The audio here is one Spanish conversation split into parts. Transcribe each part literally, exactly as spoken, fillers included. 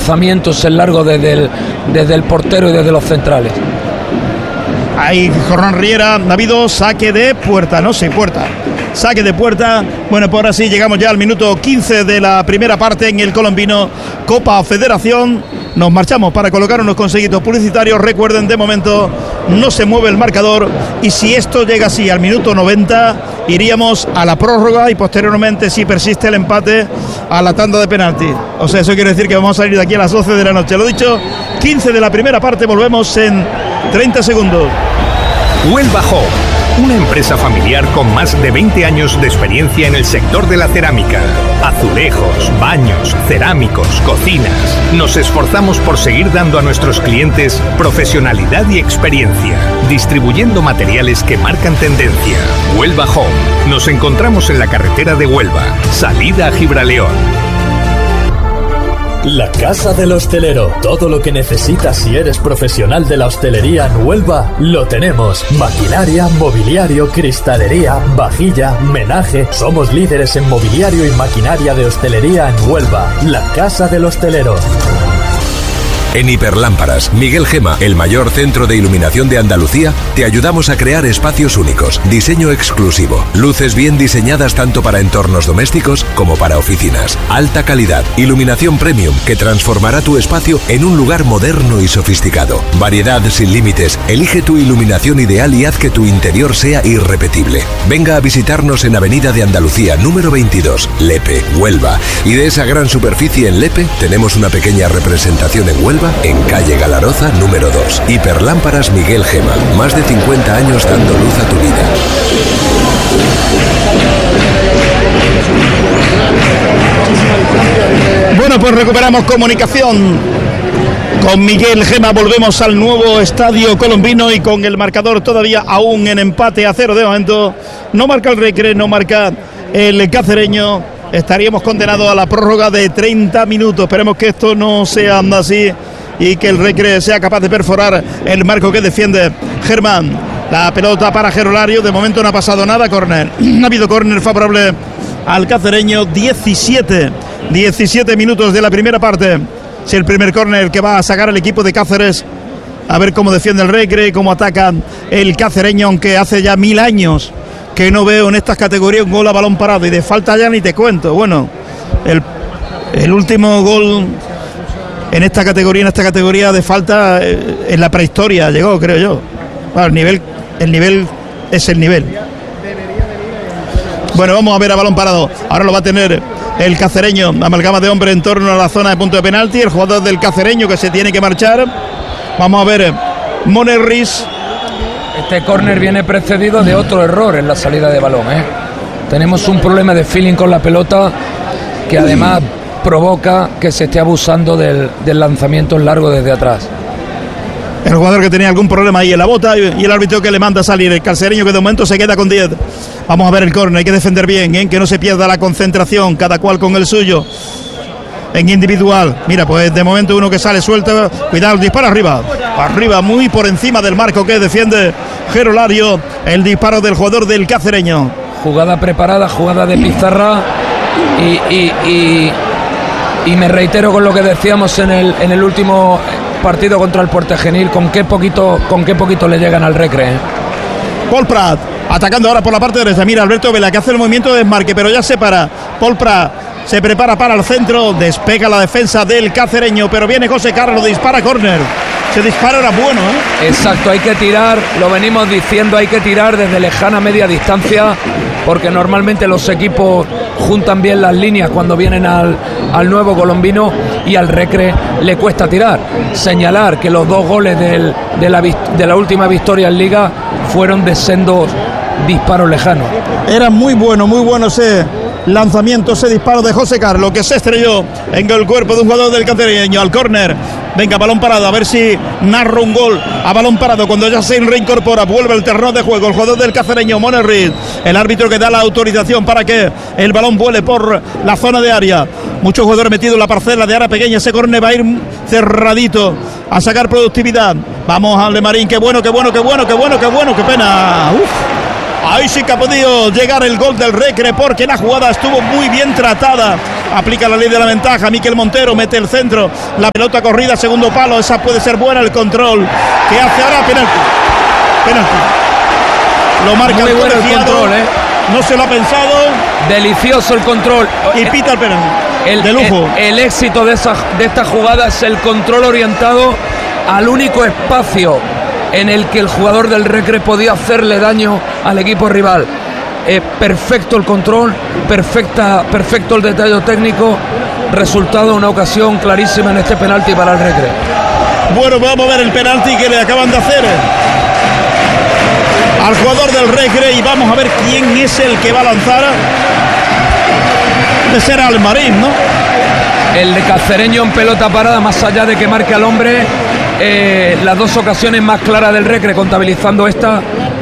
lanzamientos en largo desde el, desde el portero y desde los centrales. Ahí Jornal Riera, ha habido saque de puerta, no sé, puerta. Saque de puerta. Bueno, pues ahora sí llegamos ya al minuto quince de la primera parte en el Colombino Copa Federación. Nos marchamos para colocar unos consejitos publicitarios. Recuerden, de momento no se mueve el marcador, y si esto llega así al minuto noventa, iríamos a la prórroga y posteriormente, si persiste el empate, a la tanda de penalti. O sea, eso quiere decir que vamos a salir de aquí a las doce de la noche. Lo dicho, quince de la primera parte, volvemos en treinta segundos. Huelva Home, una empresa familiar con más de veinte años de experiencia en el sector de la cerámica. Azulejos, baños, cerámicos, cocinas. Nos esforzamos por seguir dando a nuestros clientes profesionalidad y experiencia, distribuyendo materiales que marcan tendencia. Huelva Home. Nos encontramos en la carretera de Huelva, salida a Gibraleón. La Casa del Hostelero. Todo lo que necesitas si eres profesional de la hostelería en Huelva, lo tenemos. Maquinaria, mobiliario, cristalería, vajilla, menaje. Somos líderes en mobiliario y maquinaria de hostelería en Huelva. La Casa del Hostelero. En Hiperlámparas, Miguel Gema, el mayor centro de iluminación de Andalucía, te ayudamos a crear espacios únicos, diseño exclusivo, luces bien diseñadas tanto para entornos domésticos como para oficinas, alta calidad, iluminación premium que transformará tu espacio en un lugar moderno y sofisticado, variedad sin límites. Elige tu iluminación ideal y haz que tu interior sea irrepetible. Venga a visitarnos en Avenida de Andalucía número veintidós, Lepe, Huelva, y de esa gran superficie en Lepe tenemos una pequeña representación en Huelva, en calle Galaroza número dos. Hiperlámparas Miguel Gema, más de cincuenta años dando luz a tu vida. Bueno, pues recuperamos comunicación con Miguel Gema. Volvemos al nuevo estadio colombino y con el marcador todavía aún en empate a cero de momento. No marca el Recre, no marca el Cacereño. Estaríamos condenados a la prórroga de treinta minutos. Esperemos que esto no sea así y que el Recre sea capaz de perforar el marco que defiende Germán. La pelota para Gerolario. De momento no ha pasado nada. Córner. Ha habido córner favorable al Cacereño. diecisiete minutos de la primera parte. Es el primer córner que va a sacar el equipo de Cáceres. A ver cómo defiende el Recre, cómo ataca el Cacereño, aunque hace ya mil años que no veo en estas categorías un gol a balón parado, y de falta ya ni te cuento. Bueno, el, el último gol en esta categoría, en esta categoría de falta, eh, en la prehistoria llegó, creo yo. Bueno, el nivel, el nivel es el nivel. Bueno, vamos a ver a balón parado. Ahora lo va a tener el Cacereño. Amalgama de hombre en torno a la zona de punto de penalti. El jugador del Cacereño que se tiene que marchar. Vamos a ver Monerris. Este córner viene precedido de otro error en la salida de balón, ¿eh? Tenemos un problema de feeling con la pelota que además provoca que se esté abusando del, del lanzamiento en largo desde atrás. El jugador que tenía algún problema ahí en la bota y el árbitro que le manda a salir. El Cacereño que de momento se queda con diez. Vamos a ver el córner, hay que defender bien, ¿eh? Que no se pierda la concentración, cada cual con el suyo. En individual, mira, pues de momento uno que sale suelto, cuidado, dispara arriba, arriba, muy por encima del marco que defiende Gerolario, el disparo del jugador del Cacereño. Jugada preparada, jugada de pizarra, y, y, y, y me reitero con lo que decíamos en el, en el último partido contra el Puertegenil, con qué poquito, con qué poquito le llegan al Recre, ¿eh? Paul Prat, atacando ahora por la parte derecha, mira Alberto Vela que hace el movimiento de desmarque, pero ya se para, Paul Prat se prepara para el centro, despega la defensa del Cacereño, pero viene José Carlos, dispara córner. Ese disparo era bueno, ¿eh? Exacto, hay que tirar, lo venimos diciendo, hay que tirar desde lejana media distancia, porque normalmente los equipos juntan bien las líneas cuando vienen al, al nuevo colombino, y al Recre le cuesta tirar. Señalar que los dos goles del, de, la, de la última victoria en Liga fueron de sendos disparos lejanos. Era muy bueno, muy bueno ese lanzamiento, ese disparo de José Carlos, que se estrelló en el cuerpo de un jugador del Cacereño. Al córner, venga, balón parado, a ver si narra un gol a balón parado cuando ya se reincorpora, vuelve el terreno de juego el jugador del Cacereño, Monerris, el árbitro que da la autorización para que el balón vuele por la zona de área. Muchos jugadores metidos en la parcela de área pequeña. Ese córner va a ir cerradito a sacar productividad. Vamos al de Marín, qué bueno, qué bueno, qué bueno, qué bueno, qué bueno, qué pena. Uf. Ahí sí que ha podido llegar el gol del Recre porque la jugada estuvo muy bien tratada. Aplica la ley de la ventaja. Miquel Montero mete el centro. La pelota corrida, segundo palo. Esa puede ser buena. El control que hace ahora penalti. Penalti. Lo marca muy el bueno el control, ¿eh? No se lo ha pensado. Delicioso el control. Y pita el penalti. El, de lujo. El, el éxito de, esa, de esta jugada es el control orientado al único espacio en el que el jugador del Recre podía hacerle daño al equipo rival. Eh, perfecto el control, perfecta, perfecto el detalle técnico, resultado una ocasión clarísima en este penalti para el Recre. Bueno, vamos a ver el penalti que le acaban de hacer al jugador del Recre y vamos a ver quién es el que va a lanzar. De ser Almarín, ¿no? El cacereño en pelota parada, más allá de que marque al hombre, eh, las dos ocasiones más claras del Recre, contabilizando esta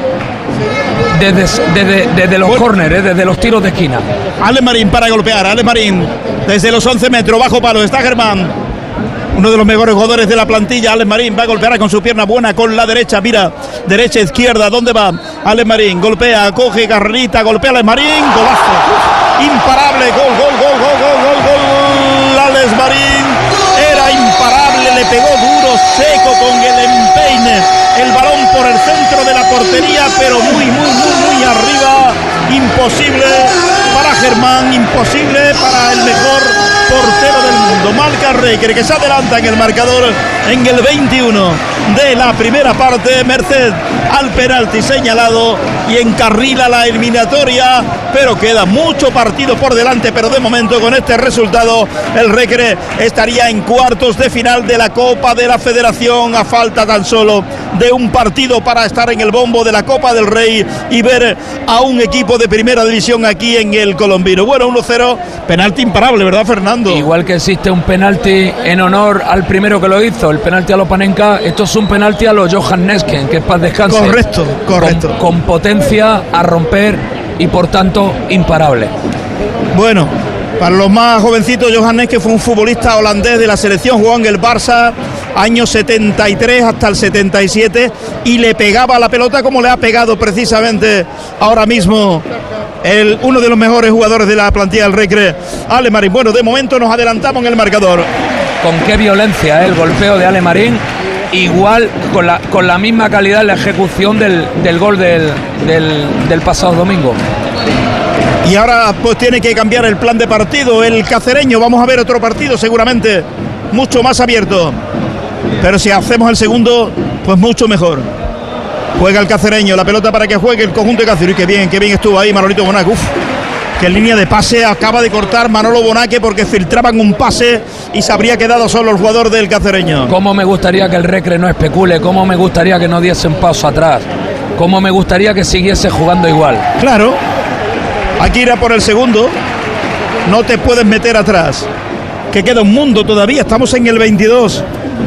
desde, desde, desde los bueno. córneres, eh, desde los tiros de esquina. Alex Marín para golpear, Alex Marín desde los once metros, bajo palo, está Germán, uno de los mejores jugadores de la plantilla. Alex Marín va a golpear con su pierna buena con la derecha, mira, derecha, izquierda, ¿dónde va? Alex Marín, golpea, coge carrerita, golpea Alex Marín, golazo, imparable, gol, gol, gol, gol, gol, gol, gol, Alex Marín, era imparable, le pegó duro, seco, con el empeine, el balón por el centro de la portería, pero muy, muy, muy, muy arriba, imposible para Germán, imposible para el mejor portero del mundo. Marca Recre, que se adelanta en el marcador en el veintiuno de la primera parte, merced al penalti señalado, y encarrila la eliminatoria, pero queda mucho partido por delante. Pero de momento, con este resultado, el Recre estaría en cuartos de final de la Copa de la Federación, a falta tan solo de un partido para estar en el bombo de la Copa del Rey y ver a un equipo de primera división aquí en el Colombino. Bueno, uno cero, penalti imparable, ¿verdad, Fernando? Igual que existe un penalti en honor al primero que lo hizo, el penalti a los Panenka, esto es un penalti a los Johan Nesken, que es paz descanse. Correcto, correcto. Con, con potencia a romper y por tanto imparable. Bueno, para los más jovencitos, Johan Nesken fue un futbolista holandés de la selección, jugó en el Barça años setenta y tres hasta el setenta y siete y le pegaba la pelota como le ha pegado precisamente ahora mismo el, uno de los mejores jugadores de la plantilla del Recre, Ale Marín. Bueno, de momento nos adelantamos en el marcador. Con qué violencia, ¿eh? El golpeo de Ale Marín, igual con la, con la misma calidad la ejecución del, del gol del, del, del pasado domingo. Y ahora pues tiene que cambiar el plan de partido el cacereño. Vamos a ver otro partido seguramente mucho más abierto, pero si hacemos el segundo, pues mucho mejor. Juega el cacereño, la pelota para que juegue el conjunto de Cáceres. Y qué bien, qué bien estuvo ahí Manolito Bonaque. Uf, que en línea de pase acaba de cortar Manolo Bonaque, porque filtraban un pase y se habría quedado solo el jugador del cacereño. Cómo me gustaría que el Recre no especule, cómo me gustaría que no diesen paso atrás, cómo me gustaría que siguiese jugando igual. Claro, aquí irá por el segundo, no te puedes meter atrás, que queda un mundo todavía, estamos en el veintidós.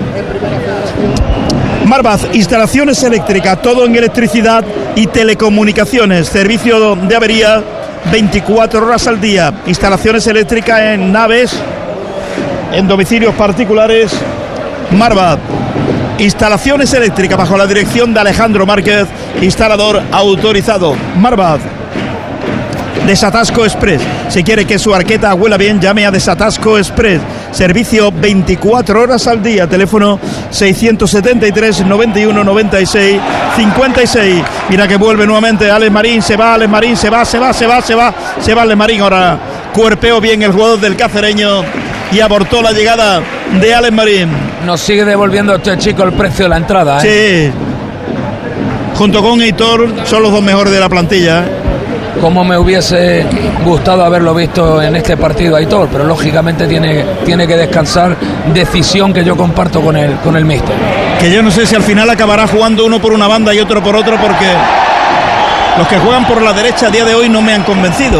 Marvaz, instalaciones eléctricas, todo en electricidad y telecomunicaciones, servicio de avería veinticuatro horas al día, instalaciones eléctricas en naves, en domicilios particulares. Marvaz, instalaciones eléctricas bajo la dirección de Alejandro Márquez, instalador autorizado. Marvaz. Desatasco Express, si quiere que su arqueta huela bien, llame a Desatasco Express, servicio veinticuatro horas al día, teléfono seiscientos setenta y tres, noventa y uno, noventa y seis, cincuenta y seis. Mira que vuelve nuevamente Alex Marín, se va Alex Marín, se va, se va, se va, se va, se va Alex Marín. Ahora cuerpeó bien el jugador del cacereño y abortó la llegada de Alex Marín. Nos sigue devolviendo este chico el precio de la entrada, ¿eh? Sí, junto con Heitor son los dos mejores de la plantilla, ¿eh? Como me hubiese gustado haberlo visto en este partido Aitor, pero lógicamente tiene, tiene que descansar, decisión que yo comparto con el, con el míster. Que yo no sé si al final acabará jugando uno por una banda y otro por otra, porque los que juegan por la derecha a día de hoy no me han convencido.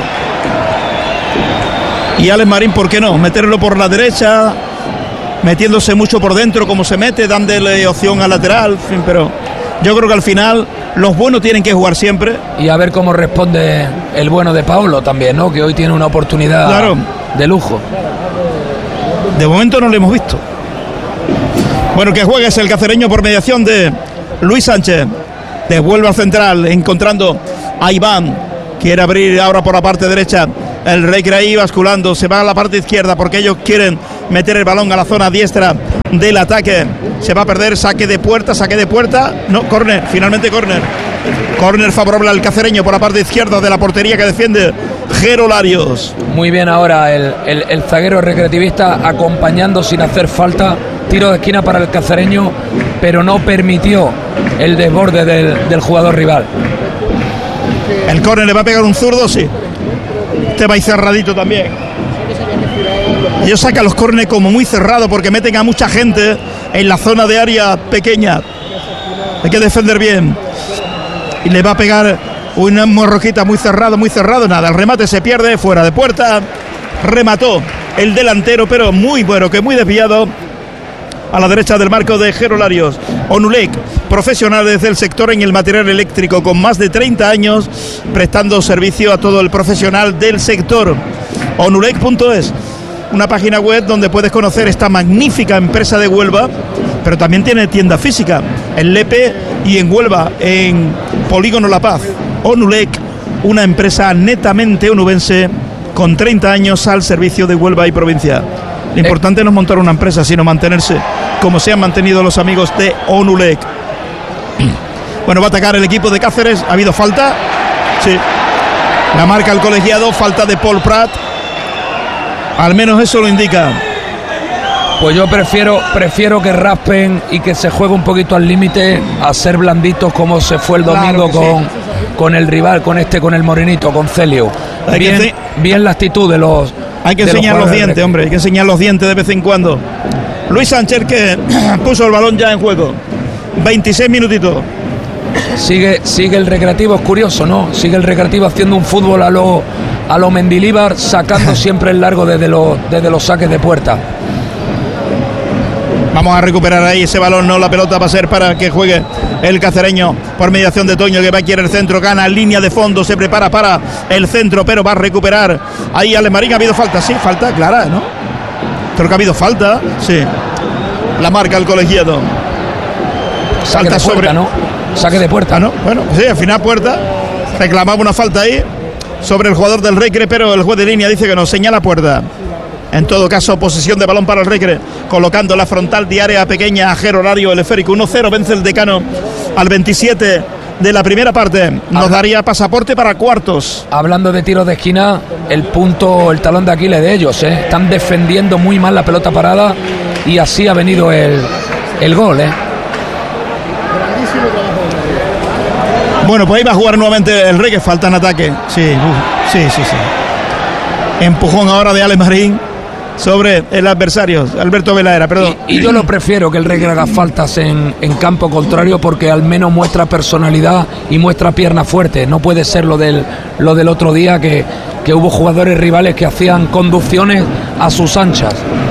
Y Alex Marín, ¿por qué no? Meterlo por la derecha, metiéndose mucho por dentro como se mete, dándole opción al lateral, en fin, pero yo creo que al final los buenos tienen que jugar siempre. Y a ver cómo responde el bueno de Paolo también, ¿no? Que hoy tiene una oportunidad, claro, de lujo. De momento no lo hemos visto. Bueno, que juegue es el cacereño por mediación de Luis Sánchez. Devuelve al central, encontrando Ahí van, quiere abrir ahora por la parte derecha. El Recre ahí basculando, se va a la parte izquierda porque ellos quieren meter el balón a la zona diestra del ataque. Se va a perder, saque de puerta, saque de puerta. No, córner, finalmente córner. Córner favorable al cacereño por la parte izquierda de la portería que defiende Jero Larios. Muy bien ahora el, el, el zaguero recreativista acompañando sin hacer falta. Tiro de esquina para el cacereño, pero no permitió el desborde del, del jugador rival. El córner le va a pegar un zurdo, sí. Este va ahí cerradito también. Ellos sacan los córneres como muy cerrados porque meten a mucha gente en la zona de área pequeña. Hay que defender bien. Y le va a pegar una morrojita muy cerrado, muy cerrado. Nada, el remate se pierde fuera de puerta. Remató el delantero, pero muy bueno, que muy desviado a la derecha del marco de Jero Larios. Onulec, profesionales del sector en el material eléctrico, con más de treinta años prestando servicio a todo el profesional del sector. Onulec punto es, una página web donde puedes conocer esta magnífica empresa de Huelva, pero también tiene tienda física en Lepe y en Huelva, en Polígono La Paz. Onulec, una empresa netamente onubense con treinta años al servicio de Huelva y provincia. Lo importante no es montar una empresa, sino mantenerse como se han mantenido los amigos de Onulec. Bueno, va a atacar el equipo de Cáceres. ¿Ha habido falta? Sí. La marca el colegiado, falta de Paul Prat. Al menos eso lo indica. Pues yo prefiero prefiero que raspen y que se juegue un poquito al límite a ser blanditos como se fue el domingo, claro, con, sí. con el rival, con este, con el morenito, con Celio. Hay bien, que bien la actitud de los... Hay que enseñar los, los dientes, hombre, hay que enseñar los dientes de vez en cuando. Luis Sánchez, que puso el balón ya en juego. veintiséis minutitos. Sigue, sigue el Recreativo, es curioso, ¿no? Sigue el Recreativo haciendo un fútbol a lo, a lo Mendilíbar, sacando siempre el largo desde los, desde los saques de puerta. Vamos a recuperar ahí ese balón, no, la pelota va a ser para que juegue el cacereño por mediación de Toño, que va a quiere el centro, gana línea de fondo, se prepara para el centro, pero va a recuperar ahí Alex Marín. Ha habido falta, sí, falta clara, ¿no? Creo que ha habido falta, sí. La marca el colegiado. Saque de puerta, sobre... ¿no? Saque de puerta, ¿no? Bueno, sí, al final puerta. Reclamaba una falta ahí sobre el jugador del Recre, pero el juez de línea dice que no, señala puerta. En todo caso, posesión de balón para el Recre, colocando la frontal de área pequeña a Jero Lario, el esférico. uno cero, vence el Decano al veintisiete de la primera parte. Nos daría pasaporte para cuartos. Hablando de tiros de esquina, el punto, el talón de Aquiles de ellos, ¿eh? Están defendiendo muy mal la pelota parada y así ha venido el, el gol, ¿eh? Bueno, pues ahí va a jugar nuevamente el Recre, falta en ataque. Sí, uh, sí, sí, sí. Empujón ahora de Alex Marín sobre el adversario, Alberto Velaera, perdón. Y, y yo lo prefiero que el Recre haga faltas en, en campo contrario, porque al menos muestra personalidad y muestra pierna fuerte. No puede ser lo del, lo del otro día, que, que hubo jugadores rivales que hacían conducciones a sus anchas.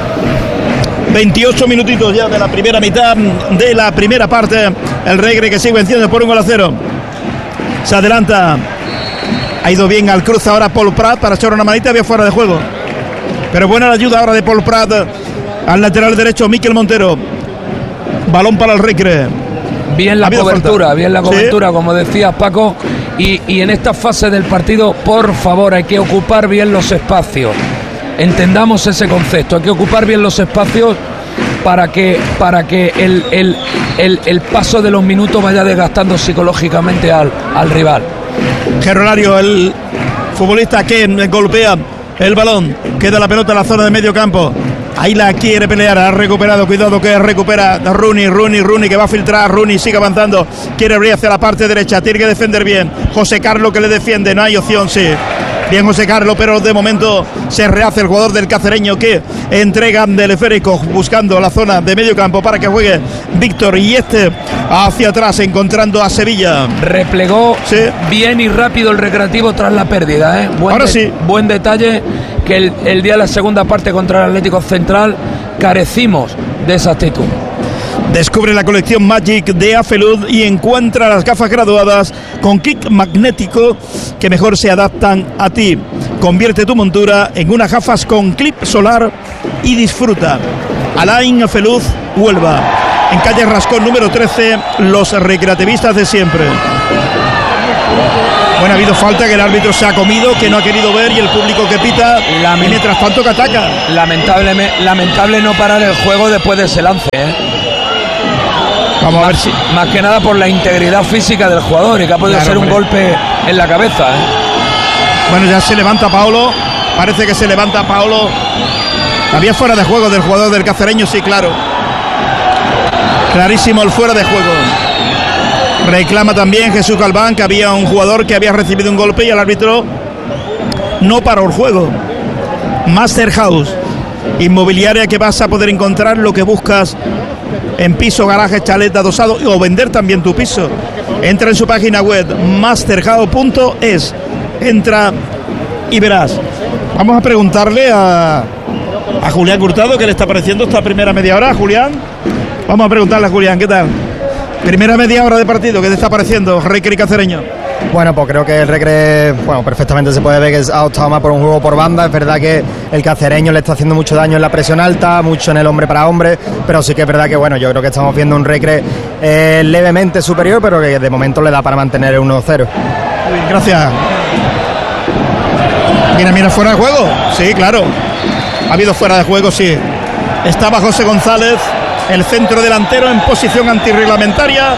veintiocho minutitos ya de la primera mitad de la primera parte. El Recre que sigue venciendo por un gol a cero. Se adelanta. Ha ido bien al cruce ahora Paul Prat para echar una manita, había fuera de juego. Pero buena la ayuda ahora de Paul Prat al lateral derecho, Miquel Montero. Balón para el Recre. Bien la cobertura, falta. bien la cobertura, ¿sí? Como decías, Paco. Y, y en esta fase del partido, por favor, hay que ocupar bien los espacios. Entendamos ese concepto, hay que ocupar bien los espacios para que, para que el, el, el, el paso de los minutos vaya desgastando psicológicamente al, al rival. Jero Lario, el futbolista que golpea el balón, queda la pelota en la zona de medio campo. Ahí la quiere pelear, ha recuperado, cuidado que recupera Rooney, Rooney, Rooney que va a filtrar, Rooney sigue avanzando, quiere abrir hacia la parte derecha, tiene que defender bien, José Carlos que le defiende, no hay opción, sí. Bien José Carlos, pero de momento se rehace el jugador del cacereño que entrega del esférico buscando la zona de medio campo para que juegue Víctor, y este hacia atrás encontrando a Sevilla. Replegó sí. bien y rápido el Recreativo tras la pérdida, ¿eh? Buen Ahora de- sí. Buen detalle que el, el día de la segunda parte contra el Atlético Central carecimos de esa actitud. Descubre la colección Magic de Afelud y encuentra las gafas graduadas con kit magnético que mejor se adaptan a ti. Convierte tu montura en unas gafas con clip solar y disfruta. Alain Afelud, Huelva. En calle Rascón número trece, los recreativistas de siempre. Bueno, ha habido falta que el árbitro se ha comido, que no ha querido ver, y el público que pita, Lament- y mientras tanto que ataca. Lamentable, lamentable no parar el juego después de ese lance, ¿eh? Vamos más, a ver si... Más que nada por la integridad física del jugador y que ha podido claro, ser un hombre. golpe en la cabeza, ¿eh? Bueno, ya se levanta Paolo, parece que se levanta Paolo. Había fuera de juego del jugador del Cacereño, sí, claro. Clarísimo el fuera de juego. Reclama también Jesús Galván que había un jugador que había recibido un golpe y el árbitro no paró el juego. Master House, inmobiliaria que vas a poder encontrar lo que buscas en piso, garaje, chalet, adosado o vender también tu piso. Entra en su página web masterhouse punto es. Entra y verás. Vamos a preguntarle a, a Julián Hurtado qué le está pareciendo esta primera media hora. Julián, vamos a preguntarle a Julián, ¿qué tal? Primera media hora de partido, ¿qué te está pareciendo, Recre y Cacereño? Bueno, pues creo que el Recre, bueno, perfectamente se puede ver que ha optado más por un juego por banda. Es verdad que el Cacereño le está haciendo mucho daño en la presión alta, mucho en el hombre para hombre, pero sí que es verdad que, bueno, yo creo que estamos viendo un Recre eh, levemente superior, pero que de momento le da para mantener el uno cero. Muy bien, gracias. Mira, mira, fuera de juego. Sí, claro. Ha habido fuera de juego, sí. Estaba José González, el centro delantero, en posición antirreglamentaria.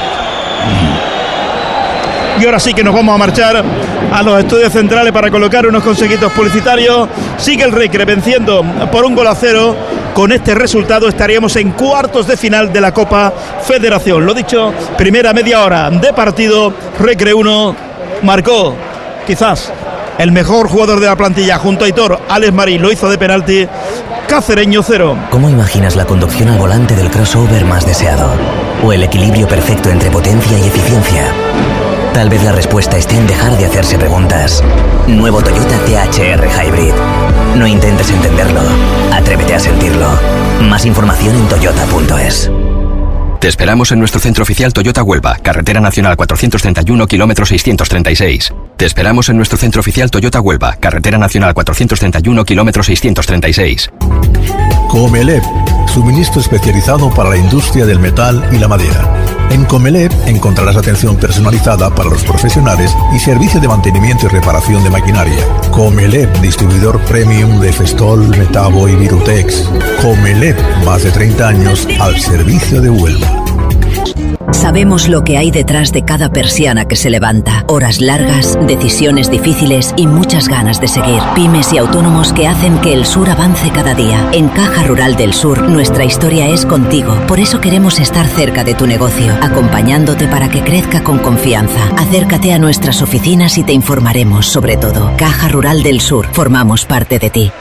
Y ahora sí que nos vamos a marchar a los estudios centrales para colocar unos consejitos publicitarios. Sigue el Recre venciendo por un gol a cero. Con este resultado estaríamos en cuartos de final de la Copa Federación. Lo dicho, primera media hora de partido. Recre uno, marcó quizás el mejor jugador de la plantilla junto a Aitor, Alex Marín, lo hizo de penalti. Cacereño cero. ¿Cómo imaginas la conducción al volante del crossover más deseado? ¿O el equilibrio perfecto entre potencia y eficiencia? Tal vez la respuesta esté en dejar de hacerse preguntas. Nuevo Toyota T H R Hybrid. No intentes entenderlo, atrévete a sentirlo. Más información en toyota punto es. Te esperamos en nuestro centro oficial Toyota Huelva, Carretera Nacional cuatrocientos treinta y uno, kilómetro seiscientos treinta y seis. Te esperamos en nuestro centro oficial Toyota Huelva, Carretera Nacional cuatrocientos treinta y uno, kilómetro seiscientos treinta y seis. Comelep, suministro especializado para la industria del metal y la madera. En Comelep encontrarás atención personalizada para los profesionales y servicio de mantenimiento y reparación de maquinaria. Comelep, distribuidor premium de Festol, Metabo y Virutex. Comelep, más de treinta años al servicio de Huelva. Sabemos lo que hay detrás de cada persiana que se levanta. Horas largas, decisiones difíciles y muchas ganas de seguir. Pymes y autónomos que hacen que el sur avance cada día. En Caja Rural del Sur, nuestra historia es contigo. Por eso queremos estar cerca de tu negocio, acompañándote para que crezca con confianza. Acércate a nuestras oficinas y te informaremos sobre todo. Caja Rural del Sur, formamos parte de ti.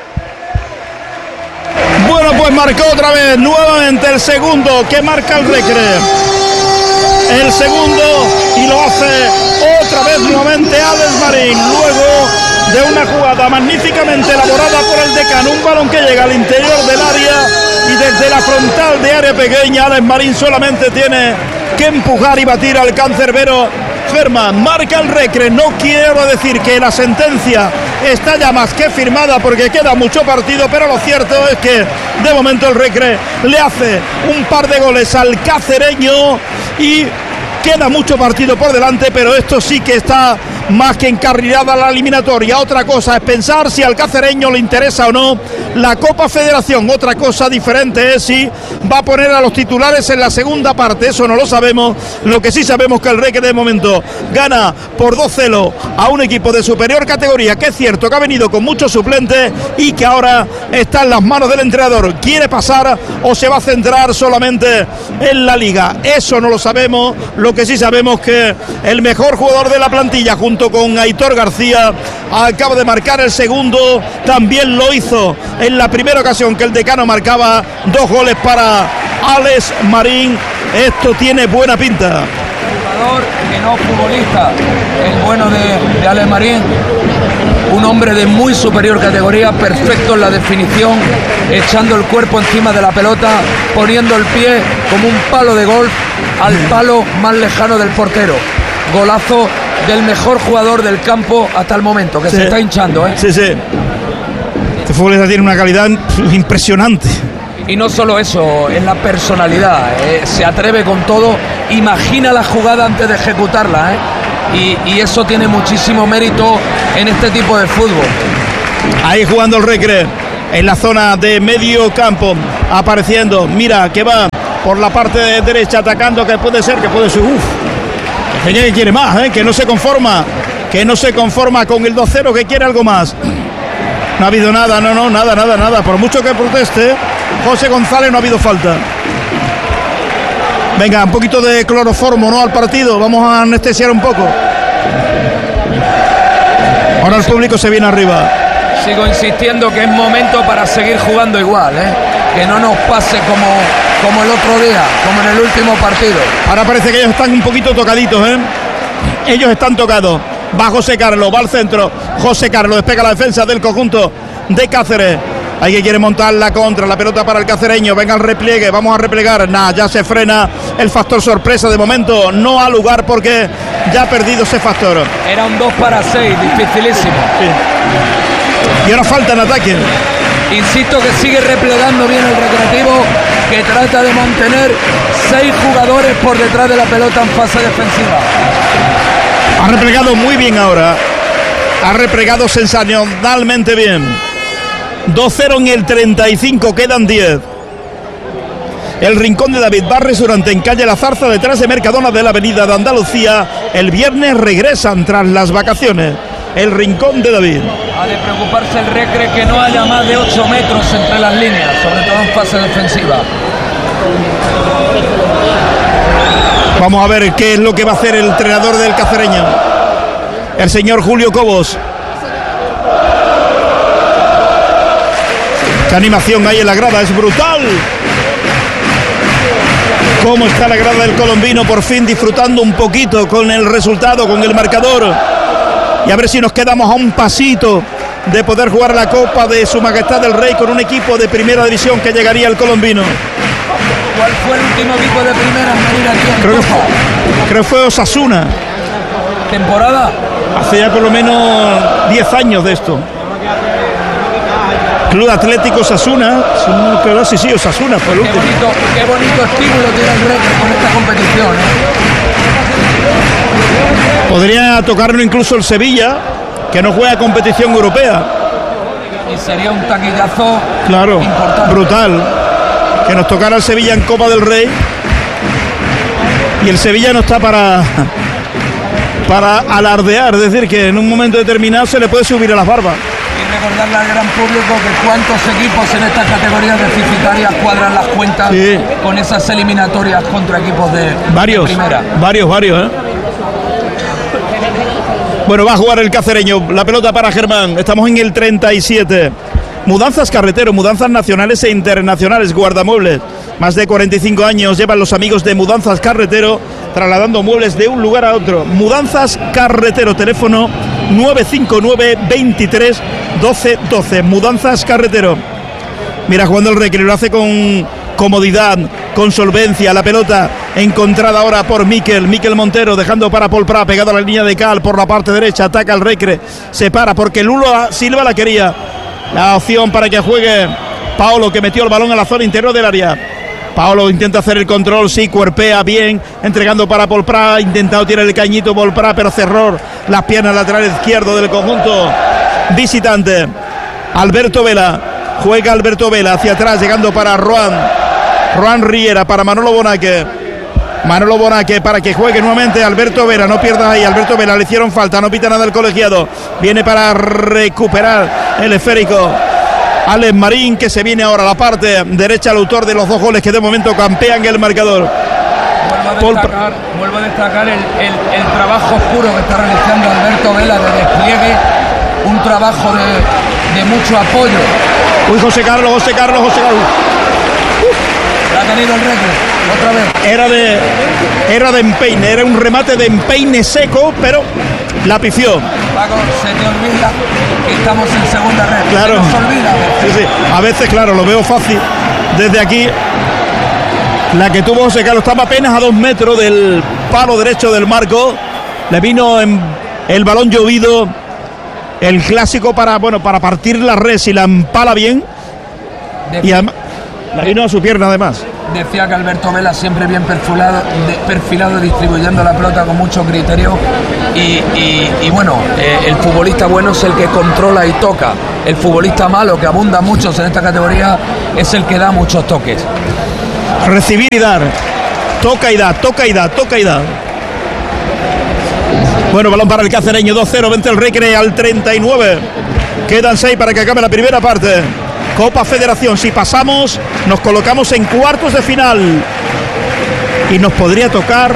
Bueno, pues marcó otra vez, nuevamente el segundo que marca el Recre. El segundo, y lo hace otra vez nuevamente Alex Marín, luego de una jugada magníficamente elaborada por el decano, un balón que llega al interior del área y desde la frontal de área pequeña Alex Marín solamente tiene que empujar y batir al cancerbero Germán. Marca el Recre. No quiero decir que la sentencia está ya más que firmada porque queda mucho partido, pero lo cierto es que de momento el Recre le hace un par de goles al Cacereño y queda mucho partido por delante, pero esto sí que está más que encarrilada la eliminatoria. Otra cosa es pensar si al Cacereño le interesa o no la Copa Federación. Otra cosa diferente es si va a poner a los titulares en la segunda parte. Eso no lo sabemos. Lo que sí sabemos que el Recre de momento gana por dos cero a un equipo de superior categoría, que es cierto que ha venido con muchos suplentes y que ahora está en las manos del entrenador. ¿Quiere pasar o se va a centrar solamente en la liga? Eso no lo sabemos. Lo que sí sabemos que el mejor jugador de la plantilla, junto con Aitor García, acaba de marcar el segundo. También lo hizo en la primera ocasión que el decano marcaba dos goles para Alex Marín. Esto tiene buena pinta. Jugador que no futbolista, el bueno de, de Alex Marín, un hombre de muy superior categoría, perfecto en la definición, echando el cuerpo encima de la pelota, poniendo el pie como un palo de golf al palo más lejano del portero. Golazo del mejor jugador del campo hasta el momento, que sí, se está hinchando, ¿eh? Sí, sí. Este futbolista tiene una calidad impresionante. Y no solo eso, es la personalidad, eh, se atreve con todo, imagina la jugada antes de ejecutarla, ¿eh? y, y eso tiene muchísimo mérito en este tipo de fútbol. Ahí jugando el Recre en la zona de medio campo, apareciendo, mira que va por la parte de derecha atacando, que puede ser, que puede ser, uff, que quiere más, ¿eh? Que no se conforma, que no se conforma con el dos cero, que quiere algo más. No ha habido nada, no, no, nada, nada, nada, por mucho que proteste José González, no ha habido falta. Venga, un poquito de cloroformo, ¿no? Al partido, vamos a anestesiar un poco. Ahora el público se viene arriba. Sigo insistiendo que es momento para seguir jugando igual, ¿eh? Que no nos pase como, como el otro día, como en el último partido. Ahora parece que ellos están un poquito tocaditos, ¿eh? Ellos están tocados. Va José Carlos, va al centro. José Carlos despega la defensa del conjunto de Cáceres. Hay que quiere montar la contra, la pelota para el cacereño. Venga el repliegue, vamos a replegar. Nah, ya se frena el factor sorpresa de momento. No ha lugar porque ya ha perdido ese factor. Era un dos para seis, dificilísimo. Sí. Y ahora falta en ataque. Insisto que sigue replegando bien el Recreativo, que trata de mantener seis jugadores por detrás de la pelota en fase defensiva. Ha replegado muy bien ahora. Ha replegado sensacionalmente bien. dos cero en el treinta y cinco, quedan diez. El Rincón de David va restaurante en calle La Zarza, detrás de Mercadona de la Avenida de Andalucía. El viernes regresan tras las vacaciones. El Rincón de David. Ha de preocuparse el Recre que no haya más de ocho metros entre las líneas, sobre todo en fase defensiva. Vamos a ver qué es lo que va a hacer el entrenador del cacereño, el señor Julio Cobos. Qué animación hay en la grada, es brutal. Cómo está la grada del colombino, por fin disfrutando un poquito con el resultado, con el marcador. Y a ver si nos quedamos a un pasito de poder jugar la Copa de Su Majestad el Rey con un equipo de primera división que llegaría al colombino. ¿Cuál fue el último equipo de primera en venir aquí en creo, Copa? Que, creo que fue Osasuna. ¿Temporada? Hace ya por lo menos diez años de esto. Club Atlético Osasuna. Sí, sí, Osasuna fue el último. Qué bonito, qué bonito estímulo tiene el Recre con esta competición, ¿eh? Podría tocarlo incluso el Sevilla, que no juega competición europea. Y sería un taquillazo, claro, importante, brutal, que nos tocara el Sevilla en Copa del Rey. Y el Sevilla no está para para alardear, es decir, que en un momento determinado se le puede subir a las barbas. Y recordarle al gran público que cuántos equipos en estas categorías deficitarias cuadran las cuentas, sí, con esas eliminatorias contra equipos de, varios, de primera. Varios, varios, ¿eh? Bueno, va a jugar el cacereño, la pelota para Germán, estamos en el treinta y siete. Mudanzas Carretero, mudanzas nacionales e internacionales, guardamuebles. Más de cuarenta y cinco años llevan los amigos de Mudanzas Carretero trasladando muebles de un lugar a otro. Mudanzas Carretero, teléfono nueve cinco nueve, veintitrés, doce, doce. Mudanzas Carretero. Mira, jugando el Recre, lo hace con comodidad, con solvencia. La pelota encontrada ahora por Miquel, Miquel Montero, dejando para Paul Prat, pegado a la línea de cal por la parte derecha. Ataca el Recre, se para porque Lulo Silva la quería. La opción para que juegue Paolo, que metió el balón a la zona interior del área. Paolo intenta hacer el control, sí, cuerpea bien, entregando para Paul Prat, intentado tirar el cañito Paul Prat, pero cerró las piernas lateral izquierdo del conjunto visitante. Alberto Vela, juega Alberto Vela hacia atrás, llegando para Roan, Roan Riera, para Manolo Bonaque, Manolo Bonaque para que juegue nuevamente Alberto Vela, no pierdas ahí, Alberto Vela, le hicieron falta, no pita nada el colegiado, viene para recuperar el esférico Alex Marín, que se viene ahora a la parte derecha, el autor de los dos goles que de momento campean el marcador. Vuelvo a destacar, vuelvo a destacar el, el, el trabajo oscuro que está realizando Alberto Vela de despliegue, un trabajo de, de mucho apoyo. Uy, José Carlos, José Carlos, José Carlos. Uh. Ha tenido el Recre, otra vez. Era de, era de empeine, era un remate de empeine seco, pero la pifió. Paco, se te olvida que estamos en segunda red. Claro. Se nos olvida a veces. Sí, sí. A veces, claro, lo veo fácil. Desde aquí, la que tuvo José Carlos estaba apenas a dos metros del palo derecho del marco. Le vino en el balón llovido, el clásico para, bueno, para partir la red si la empala bien. De, y además, La vino a su pierna además. Decía que Alberto Vela siempre bien perfilado, de, perfilado distribuyendo la pelota con mucho criterio y, y, y bueno, eh, el futbolista bueno es el que controla y toca. El futbolista malo, que abunda muchos en esta categoría, es el que da muchos toques. Recibir y dar. Toca y da, toca y da, toca y da. Bueno, balón para el cacereño, dos cero, vence el Recre al treinta y nueve. Quedan seis para que acabe la primera parte. Copa Federación, si pasamos, nos colocamos en cuartos de final. Y nos podría tocar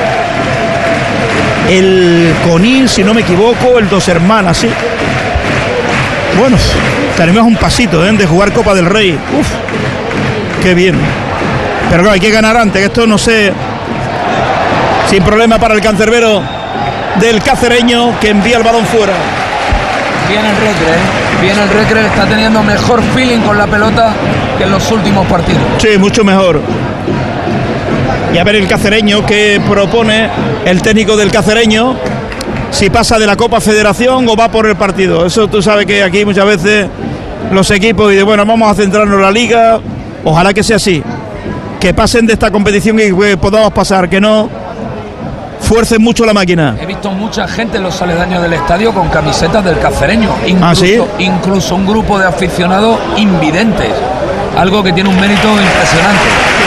el Conil, si no me equivoco, el Dos Hermanas, sí. Bueno, tenemos un pasito ¿eh? de jugar Copa del Rey. Uf, qué bien. Pero claro, hay que ganar antes, que esto no sé. Sin problema para el cancerbero del cacereño, que envía el balón fuera. Viene el Recre, ¿eh? Viene el Recre, está teniendo mejor feeling con la pelota que en los últimos partidos. Sí, mucho mejor. Y a ver el cacereño que propone el técnico del cacereño, si pasa de la Copa Federación o va por el partido. Eso tú sabes que aquí muchas veces los equipos dicen, bueno, vamos a centrarnos en la liga, ojalá que sea así, que pasen de esta competición y que podamos pasar, que no fuercen mucho la máquina. He visto mucha gente en los aledaños del estadio con camisetas del cacereño, incluso, ¿ah, sí? incluso un grupo de aficionados invidentes, algo que tiene un mérito impresionante.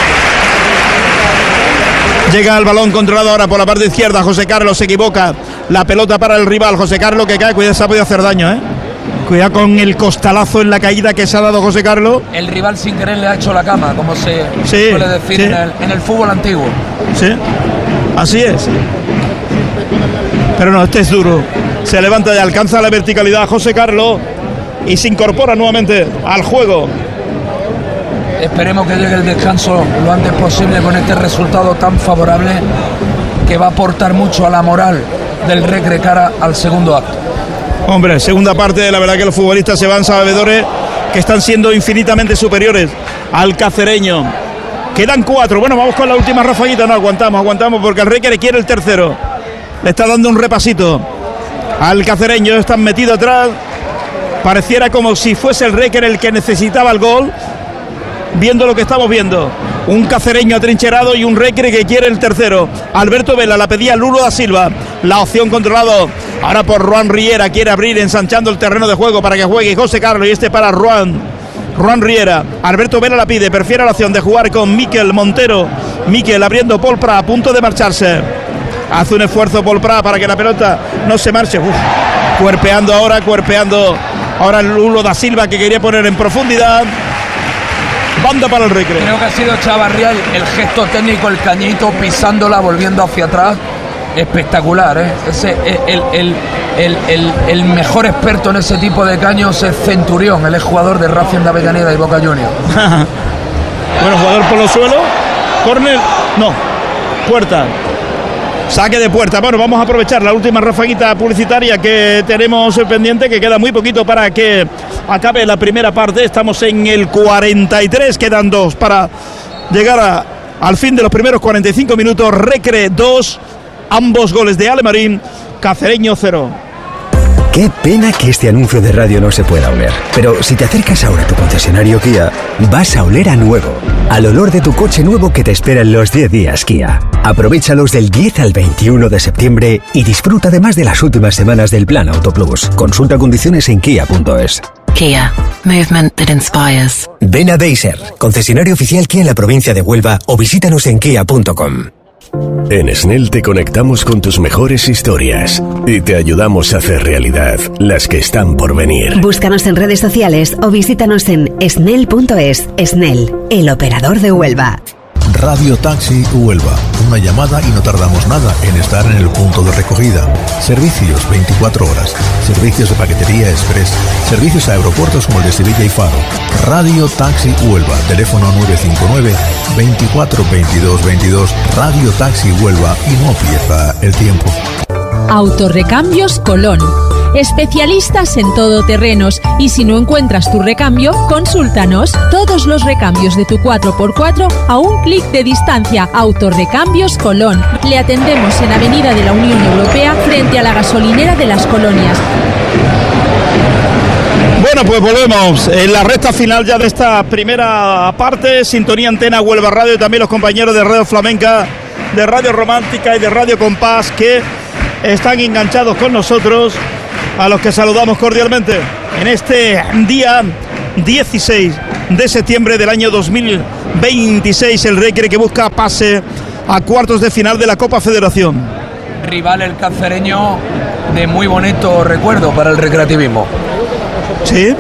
Llega el balón controlado ahora por la parte izquierda. José Carlos se equivoca. La pelota para el rival. José Carlos que cae. Cuidado, se ha podido hacer daño, ¿eh? Cuidado con el costalazo en la caída que se ha dado José Carlos. El rival sin querer le ha hecho la cama, como se sí, suele decir sí. en, el, en el fútbol antiguo. Sí, así es. Pero no, este es duro. Se levanta y alcanza la verticalidad José Carlos y se incorpora nuevamente al juego. Esperemos que llegue el descanso lo antes posible con este resultado tan favorable que va a aportar mucho a la moral del Recre cara al segundo acto. Hombre, segunda parte, la verdad que los futbolistas se van sabedores que están siendo infinitamente superiores al cacereño. Quedan cuatro, bueno, vamos con la última rafaguita, no, aguantamos, aguantamos porque el Recre quiere el tercero. Le está dando un repasito al cacereño, están metidos atrás, pareciera como si fuese el Recre el que necesitaba el gol. Viendo lo que estamos viendo, un cacereño atrincherado y un Recre que quiere el tercero. Alberto Vela la pedía Lulo da Silva, la opción controlado ahora por Juan Riera, quiere abrir ensanchando el terreno de juego para que juegue José Carlos y este para Juan Juan Riera. Alberto Vela la pide, prefiere la opción de jugar con Miquel Montero. Miquel abriendo Pol Prat a punto de marcharse, hace un esfuerzo Pol Prat para que la pelota no se marche. Uf, cuerpeando ahora, cuerpeando ahora Lulo da Silva que quería poner en profundidad. Banda para el Recre. Creo que ha sido Chavarría el, el gesto técnico, el cañito pisándola, volviendo hacia atrás. Espectacular, ¿eh? Ese, el, el, el, el, el mejor experto en ese tipo de caños es Centurión, el exjugador de Racing de Avellaneda y Boca Juniors. Bueno, jugador por los suelos. Córner, no. Puerta. Saque de puerta. Bueno, vamos a aprovechar la última rafaguita publicitaria que tenemos pendiente, que queda muy poquito para que acabe la primera parte. Estamos en el cuarenta y tres, quedan dos para llegar a, al fin de los primeros cuarenta y cinco minutos. Recre dos, ambos goles de Alemarín, Cacereño cero. Qué pena que este anuncio de radio no se pueda oler. Pero si te acercas ahora a tu concesionario Kia, vas a oler a nuevo. Al olor de tu coche nuevo que te espera en los diez días Kia. Aprovéchalos del diez al veintiuno de septiembre y disfruta además de las últimas semanas del Plan Auto Plus. Consulta condiciones en kia punto es. Kia. Movement that inspires. Ven a Deiser, concesionario oficial Kia en la provincia de Huelva, o visítanos en kia punto com. En Snell te conectamos con tus mejores historias y te ayudamos a hacer realidad las que están por venir. Búscanos en redes sociales o visítanos en snell punto es. Snell, el operador de Huelva. Radio Taxi Huelva. Una llamada y no tardamos nada en estar en el punto de recogida. Servicios veinticuatro horas. Servicios de paquetería express. Servicios a aeropuertos como el de Sevilla y Faro. Radio Taxi Huelva. Teléfono nueve cinco nueve, veinticuatro, veintidós, veintidós. Radio Taxi Huelva y no pierda el tiempo. Autorrecambios Colón. Especialistas en todoterrenos, y si no encuentras tu recambio, consúltanos. Todos los recambios de tu cuatro por cuatro a un clic de distancia. Autorrecambios Colón. Le atendemos en Avenida de la Unión Europea frente a la gasolinera de Las Colonias. Bueno, pues volvemos en la recta final ya de esta primera parte. Sintonía Antena Huelva Radio y también los compañeros de Radio Flamenca, de Radio Romántica y de Radio Compás que están enganchados con nosotros, a los que saludamos cordialmente en este día dieciséis de septiembre del año dos mil veintiséis. El Recre que busca pase a cuartos de final de la Copa Federación. Rival el cacereño de muy bonito recuerdo para el recreativismo. Sí.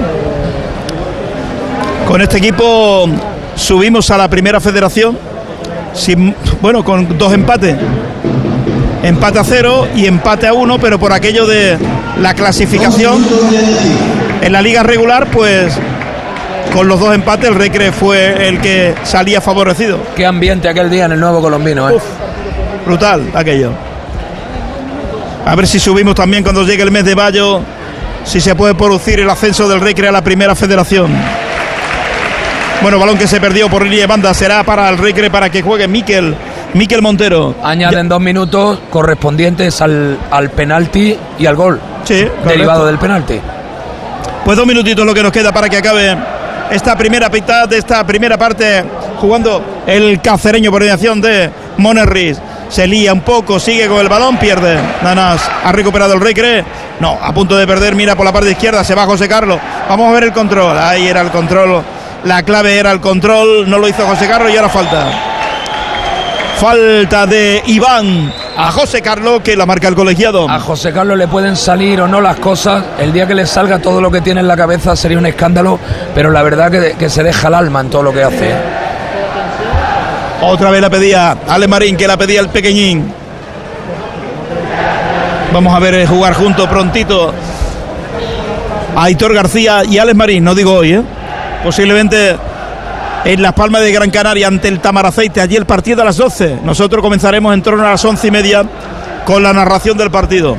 Con este equipo subimos a la Primera Federación, sin, bueno, con dos empates. Empate a cero y empate a uno, pero por aquello de la clasificación en la liga regular, pues con los dos empates el Recre fue el que salía favorecido. Qué ambiente aquel día en el Nuevo Colombino, ¿eh? Uf, brutal aquello. A ver si subimos también cuando llegue el mes de mayo, si se puede producir el ascenso del Recre a la Primera Federación. Bueno, balón que se perdió por línea de banda, será para el Recre para que juegue Miquel, Miquel Montero. Añaden ya dos minutos correspondientes al, al penalti y al gol. Sí, derivado del penalti. Pues dos minutitos lo que nos queda para que acabe esta primera mitad de esta primera parte, jugando el cacereño por mediación de Monerris. Se lía un poco, sigue con el balón, pierde. Nanas, ha recuperado el Recre. No, a punto de perder, mira por la parte izquierda, se va José Carlos. Vamos a ver el control. Ahí era el control. La clave era el control, no lo hizo José Carlos y ahora falta. Falta de Iván a José Carlos, que la marca el colegiado. A José Carlos le pueden salir o no las cosas. El día que le salga todo lo que tiene en la cabeza sería un escándalo, pero la verdad que, que se deja el alma en todo lo que hace. Otra vez la pedía Ale Marín, que la pedía el pequeñín. Vamos a ver jugar juntos prontito a Aitor García y Alex Marín, no digo hoy, ¿eh? Posiblemente en Las Palmas de Gran Canaria ante el Tamaraceite, allí el partido a las doce. Nosotros comenzaremos en torno a las once y media con la narración del partido.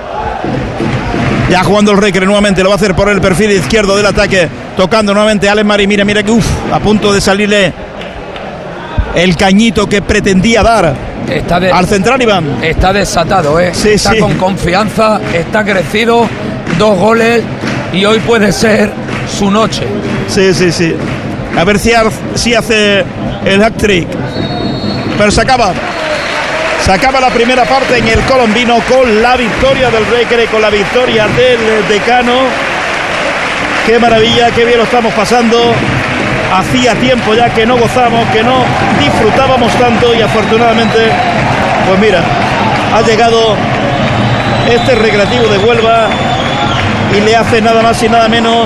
Ya jugando el Recre nuevamente, lo va a hacer por el perfil izquierdo del ataque, tocando nuevamente a Alex Marín. Mira, mira que uff, a punto de salirle el cañito que pretendía dar está de, al central Iván. Está desatado, ¿eh? Sí, está sí. con confianza, está crecido, dos goles y hoy puede ser su noche. Sí, sí, sí. A ver si, si hace el hat-trick. Pero se acaba. Se acaba la primera parte en el Colombino con la victoria del Recre, con la victoria del Decano. Qué maravilla, qué bien lo estamos pasando. Hacía tiempo ya que no gozamos, que no disfrutábamos tanto y afortunadamente, pues mira, ha llegado este recreativo de Huelva y le hace nada más y nada menos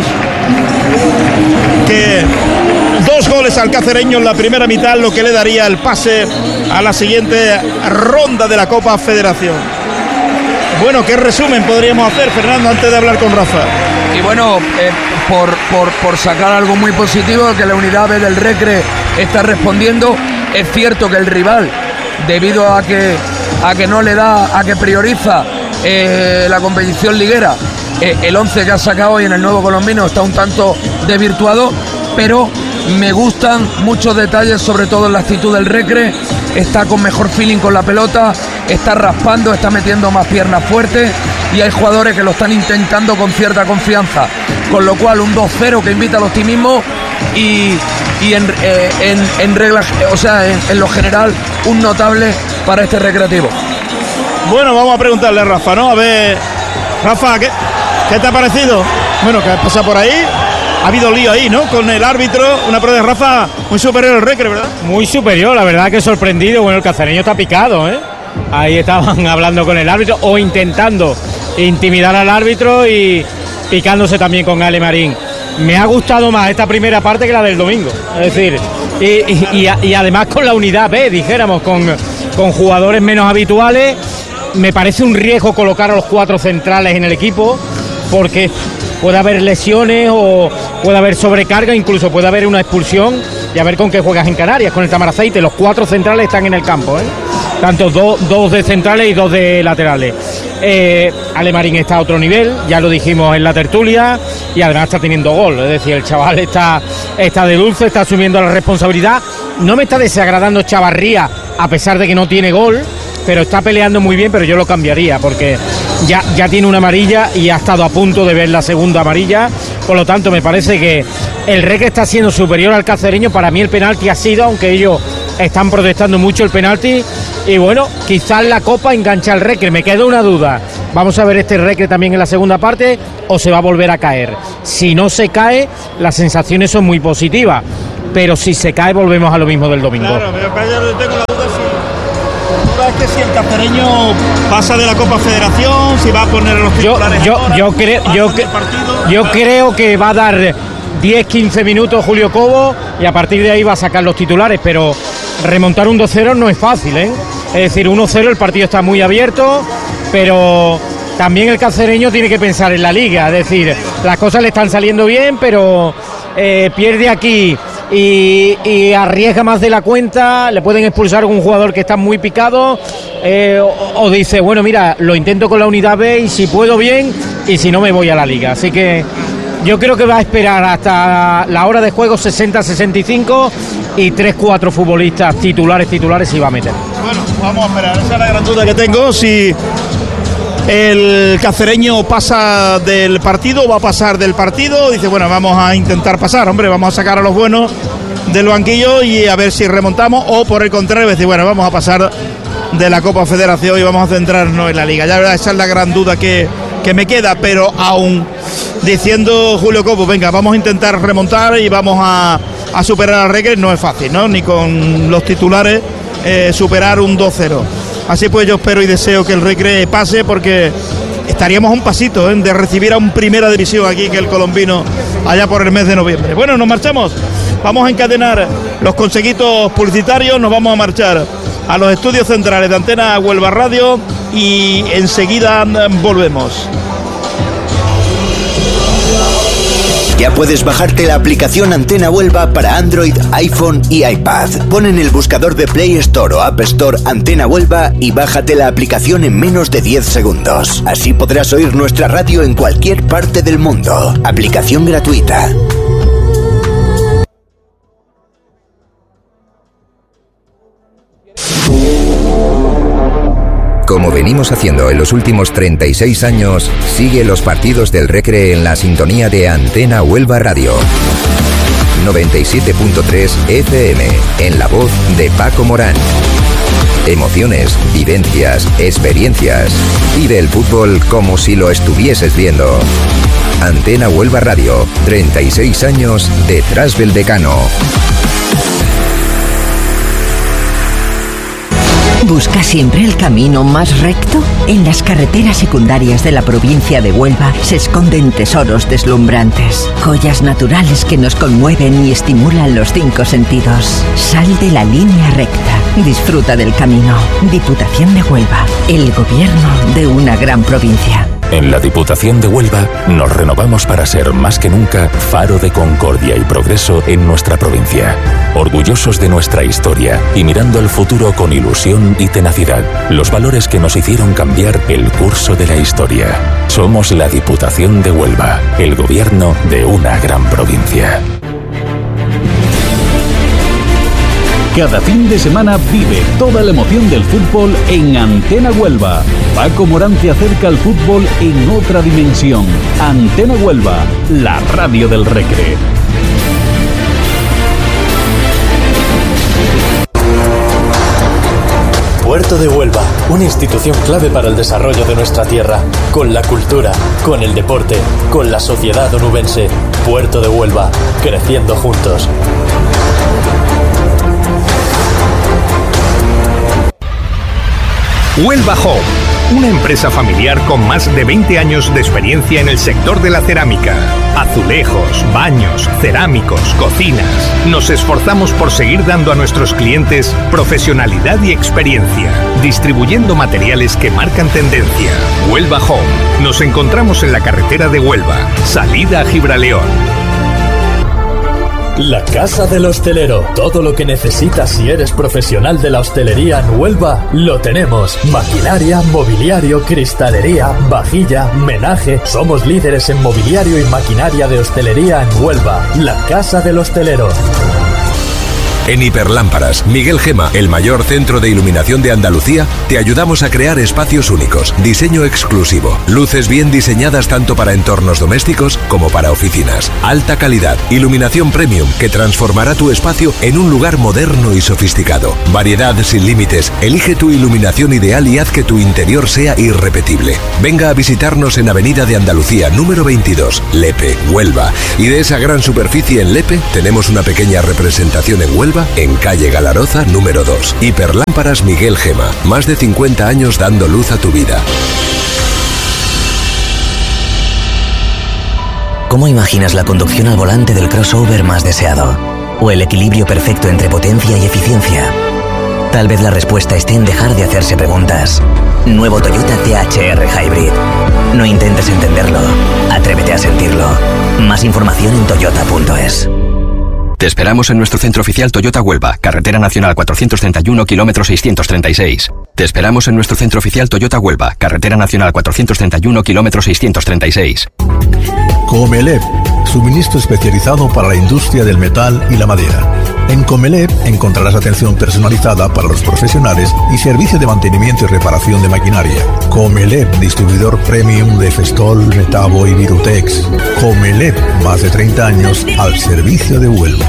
que dos goles al cacereño en la primera mitad, lo que le daría el pase a la siguiente ronda de la Copa Federación. Bueno, ¿qué resumen podríamos hacer, Fernando, antes de hablar con Rafa? Y bueno, eh, por, por, por sacar algo muy positivo, que la unidad B del Recre está respondiendo. Es cierto que el rival, debido a que, a que no le da, a que prioriza eh, la competición liguera, eh, el once que ha sacado hoy en el Nuevo Colombino está un tanto desvirtuado, pero me gustan muchos detalles, sobre todo en la actitud del Recre. Está con mejor feeling con la pelota, está raspando, está metiendo más piernas fuertes y hay jugadores que lo están intentando con cierta confianza, con lo cual un dos cero que invita al optimismo y, y en, eh, en, en regla, o sea, en, en lo general, un notable para este recreativo. Bueno, vamos a preguntarle a Rafa, ¿no? A ver, Rafa, ¿qué, qué te ha parecido? Bueno, ¿qué pasa por ahí? Ha habido lío ahí, ¿no? Con el árbitro, una prueba de Rafa muy superior al Recre, ¿verdad? Muy superior, la verdad que sorprendido. Bueno, el cacereño está picado, ¿eh? Ahí estaban hablando con el árbitro o intentando intimidar al árbitro y picándose también con Ale Marín. Me ha gustado más esta primera parte que la del domingo. Es decir, y, y, y, y además con la unidad B, dijéramos, con, con jugadores menos habituales. Me parece un riesgo colocar a los cuatro centrales en el equipo porque puede haber lesiones o puede haber sobrecarga, incluso puede haber una expulsión y a ver con qué juegas en Canarias, con el Tamaraceite. Los cuatro centrales están en el campo, ¿eh? Tanto do, dos de centrales y dos de laterales. Eh, Ale Marín está a otro nivel, ya lo dijimos en la tertulia, y además está teniendo gol, es decir, el chaval está, está de dulce, está asumiendo la responsabilidad. No me está desagradando Chavarría, a pesar de que no tiene gol, pero está peleando muy bien, pero yo lo cambiaría, porque ya, ya tiene una amarilla y ha estado a punto de ver la segunda amarilla, Por lo tanto, me parece que el Recre está siendo superior al Cacereño. Para mí el penalti ha sido, aunque ellos están protestando mucho el penalti. Y bueno, quizás la Copa engancha al Recre. Me queda una duda. Vamos a ver este Recre también en la segunda parte o se va a volver a caer. Si no se cae, las sensaciones son muy positivas. Pero si se cae, volvemos a lo mismo del domingo. Claro, pero yo tengo la duda si, la duda es que si el Cacereño pasa de la Copa Federación, si va a poner a los titulares. Yo, yo, ahora, yo, creo, yo, yo creo que va a dar diez quince minutos Julio Cobo y a partir de ahí va a sacar los titulares, pero remontar un dos cero no es fácil, ¿eh? Es decir, uno cero, el partido está muy abierto, pero también el Cacereño tiene que pensar en la liga, es decir, las cosas le están saliendo bien, pero eh, pierde aquí y, y arriesga más de la cuenta, le pueden expulsar a un jugador que está muy picado, eh, o, o dice, bueno, mira, lo intento con la unidad B y si puedo bien, y si no me voy a la liga, así que yo creo que va a esperar hasta la hora de juego sesenta sesenta y cinco y tres cuatro futbolistas titulares titulares y va a meter. Bueno, vamos a esperar, esa es la gran duda que tengo, si el Cacereño pasa del partido, va a pasar del partido, dice, bueno, vamos a intentar pasar, hombre, vamos a sacar a los buenos del banquillo y a ver si remontamos, o por el contrario, decir, bueno, vamos a pasar de la Copa Federación y vamos a centrarnos en la Liga. Ya verdad, esa es la gran duda que, que me queda, pero aún diciendo Julio Cobo, venga, vamos a intentar remontar y vamos a, a superar al Recre, no es fácil, ¿no? Ni con los titulares eh, superar un dos cero. Así pues yo espero y deseo que el Recre pase, porque estaríamos a un pasito ¿eh? de recibir a un Primera División aquí, que el colombino, allá por el mes de noviembre. Bueno, nos marchamos, vamos a encadenar los conseguitos publicitarios, nos vamos a marchar a los estudios centrales de Antena Huelva Radio y enseguida volvemos. Ya puedes bajarte la aplicación Antena Huelva para Android, iPhone y iPad. Pon en el buscador de Play Store o App Store Antena Huelva y bájate la aplicación en menos de diez segundos. Así podrás oír nuestra radio en cualquier parte del mundo. Aplicación gratuita. Como venimos haciendo en los últimos treinta y seis años, sigue los partidos del Recre en la sintonía de Antena Huelva Radio. noventa y siete punto tres F M, en la voz de Paco Morán. Emociones, vivencias, experiencias. Vive el fútbol como si lo estuvieses viendo. Antena Huelva Radio, treinta y seis años detrás del decano. ¿Busca siempre el camino más recto? En las carreteras secundarias de la provincia de Huelva se esconden tesoros deslumbrantes, joyas naturales que nos conmueven y estimulan los cinco sentidos. Sal de la línea recta. Disfruta del camino. Diputación de Huelva, el gobierno de una gran provincia. En la Diputación de Huelva nos renovamos para ser más que nunca faro de concordia y progreso en nuestra provincia. Orgullosos de nuestra historia y mirando al futuro con ilusión y tenacidad. Los valores que nos hicieron cambiar el curso de la historia. Somos la Diputación de Huelva, el gobierno de una gran provincia. Cada fin de semana vive toda la emoción del fútbol en Antena Huelva. Paco Morán te acerca al fútbol en otra dimensión. Antena Huelva, la radio del Recre. Puerto de Huelva, una institución clave para el desarrollo de nuestra tierra, con la cultura, con el deporte, con la sociedad onubense. Puerto de Huelva, creciendo juntos. Huelva Home, una empresa familiar con más de veinte años de experiencia en el sector de la cerámica. Azulejos, baños, cerámicos, cocinas. Nos esforzamos por seguir dando a nuestros clientes profesionalidad y experiencia, distribuyendo materiales que marcan tendencia. Huelva Home. Nos encontramos en la carretera de Huelva, salida a Gibraleón. La Casa del Hostelero. Todo lo que necesitas si eres profesional de la hostelería en Huelva, lo tenemos. Maquinaria, mobiliario, cristalería, vajilla, menaje. Somos líderes en mobiliario y maquinaria de hostelería en Huelva. La Casa del Hostelero. En Hiperlámparas, Miguel Gema, el mayor centro de iluminación de Andalucía, te ayudamos a crear espacios únicos, diseño exclusivo, luces bien diseñadas tanto para entornos domésticos como para oficinas, alta calidad, iluminación premium que transformará tu espacio en un lugar moderno y sofisticado, variedad sin límites, elige tu iluminación ideal y haz que tu interior sea irrepetible. Venga a visitarnos en Avenida de Andalucía número veintidós, Lepe, Huelva, y de esa gran superficie en Lepe tenemos una pequeña representación en Huelva, en calle Galaroza número dos. Hiperlámparas Miguel Gema, más de cincuenta años dando luz a tu vida. ¿Cómo imaginas la conducción al volante del crossover más deseado? ¿O el equilibrio perfecto entre potencia y eficiencia? Tal vez la respuesta esté en dejar de hacerse preguntas. Nuevo Toyota T H R Hybrid. No intentes entenderlo, atrévete a sentirlo. Más información en toyota punto es. Te esperamos en nuestro centro oficial Toyota Huelva, carretera nacional cuatrocientos treinta y uno, kilómetro seiscientos treinta y seis. Te esperamos en nuestro centro oficial Toyota Huelva, carretera nacional cuatrocientos treinta y uno, kilómetro seiscientos treinta y seis. Comelep, suministro especializado para la industria del metal y la madera. En Comelep encontrarás atención personalizada para los profesionales y servicio de mantenimiento y reparación de maquinaria. Comelep, distribuidor premium de Festol, Metabo y Virutex. Comelep, más de treinta años al servicio de Huelva.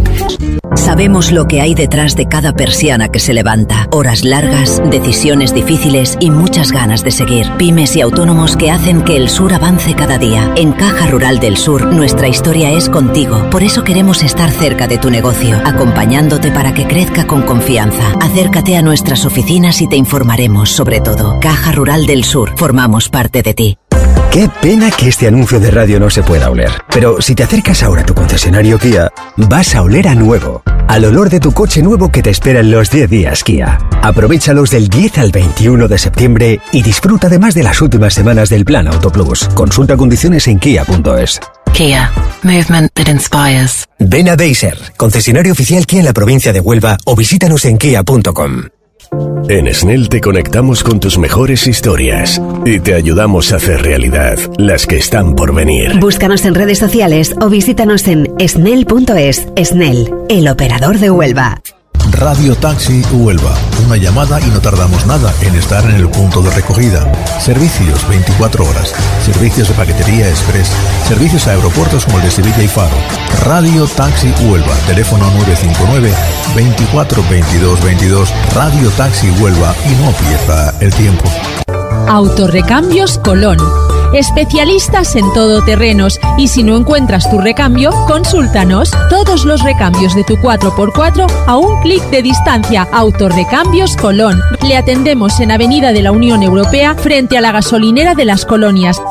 Sabemos lo que hay detrás de cada persiana que se levanta. Horas largas, decisiones difíciles y muchas ganas de seguir. Pymes y autónomos que hacen que el sur avance cada día. En Caja Rural del Sur, nuestra historia es contigo. Por eso queremos estar cerca de tu negocio, acompañándote para que crezca con confianza. Acércate a nuestras oficinas y te informaremos sobre todo. Caja Rural del Sur, formamos parte de ti. Qué pena que este anuncio de radio no se pueda oler. Pero si te acercas ahora a tu concesionario Kia, vas a oler a nuevo. Al olor de tu coche nuevo que te espera en los diez días Kia. Aprovéchalos del diez al veintiuno de septiembre y disfruta además de las últimas semanas del Plan Auto Plus. Consulta condiciones en kia punto es. Kia, movement that inspires. Ven a Deiser, concesionario oficial Kia en la provincia de Huelva, o visítanos en kia punto com. En Snell te conectamos con tus mejores historias y te ayudamos a hacer realidad las que están por venir. Búscanos en redes sociales o visítanos en snell punto es. Snell, el operador de Huelva. Radio Taxi Huelva. Una llamada y no tardamos nada en estar en el punto de recogida. Servicios veinticuatro horas. Servicios de paquetería express. Servicios a aeropuertos como el de Sevilla y Faro. Radio Taxi Huelva. Teléfono nueve cinco nueve, veinticuatro, veintidós, veintidós. Radio Taxi Huelva y no pierda el tiempo. Autorrecambios Colón. Especialistas en todoterrenos, y si no encuentras tu recambio, consúltanos. Todos los recambios de tu cuatro por cuatro a un clic de distancia. Autorrecambios Colón. Le atendemos en Avenida de la Unión Europea, frente a la gasolinera de Las Colonias.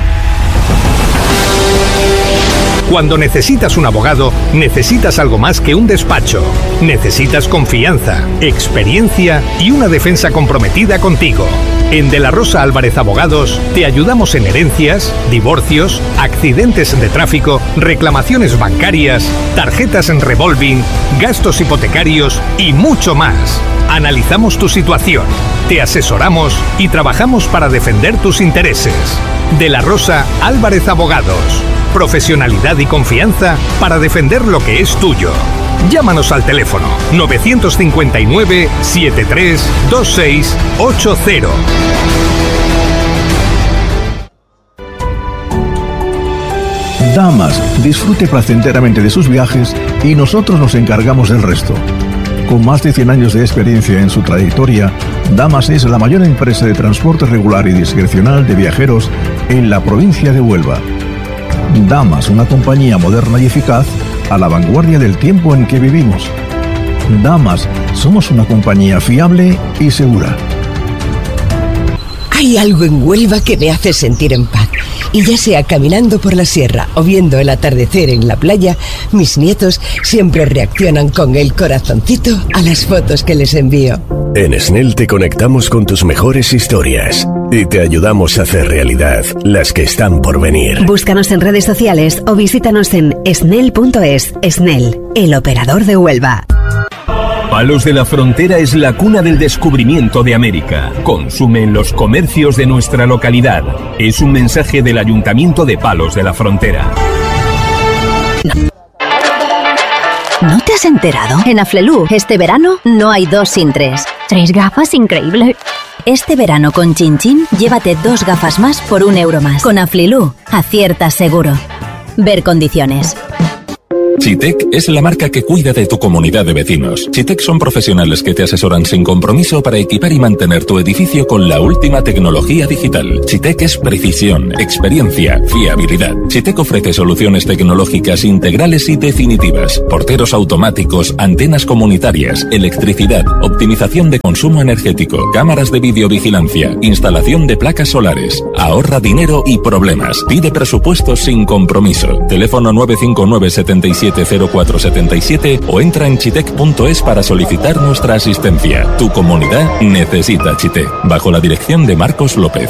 Cuando necesitas un abogado, necesitas algo más que un despacho. Necesitas confianza, experiencia y una defensa comprometida contigo. En De la Rosa Álvarez Abogados te ayudamos en herencias, divorcios, accidentes de tráfico, reclamaciones bancarias, tarjetas en revolving, gastos hipotecarios y mucho más. Analizamos tu situación, te asesoramos y trabajamos para defender tus intereses. De la Rosa Álvarez Abogados. Profesionalidad y confianza para defender lo que es tuyo. Llámanos al teléfono novecientos cincuenta y nueve, setenta y tres, veintiséis, ochenta. Damas, disfrute placenteramente de sus viajes y nosotros nos encargamos del resto. Con más de cien años de experiencia en su trayectoria, Damas es la mayor empresa de transporte regular y discrecional de viajeros en la provincia de Huelva. Damas, una compañía moderna y eficaz a la vanguardia del tiempo en que vivimos. Damas, somos una compañía fiable y segura. Hay algo en Huelva que me hace sentir en paz. Y ya sea caminando por la sierra o viendo el atardecer en la playa, mis nietos siempre reaccionan con el corazoncito a las fotos que les envío. En Snell te conectamos con tus mejores historias y te ayudamos a hacer realidad las que están por venir. Búscanos en redes sociales o visítanos en snell punto es. Snell, el operador de Huelva. Palos de la Frontera es la cuna del descubrimiento de América. Consume en los comercios de nuestra localidad. Es un mensaje del Ayuntamiento de Palos de la Frontera. ¿No te has enterado? En Aflelu, este verano no hay dos sin tres. Tres gafas, increíble. Este verano con Chin Chin, llévate dos gafas más por un euro más. Con Aflelu, aciertas seguro. Ver condiciones. Chitec es la marca que cuida de tu comunidad de vecinos. Chitec son profesionales que te asesoran sin compromiso para equipar y mantener tu edificio con la última tecnología digital. Chitec es precisión, experiencia, fiabilidad. Chitec ofrece soluciones tecnológicas integrales y definitivas. Porteros automáticos, antenas comunitarias, electricidad, optimización de consumo energético, cámaras de videovigilancia, instalación de placas solares. Ahorra dinero y problemas. Pide presupuestos sin compromiso. Teléfono nueve cinco nueve siete siete cero cuatro siete siete o entra en chitec punto es para solicitar nuestra asistencia. Tu comunidad necesita Chitec. Bajo la dirección de Marcos López.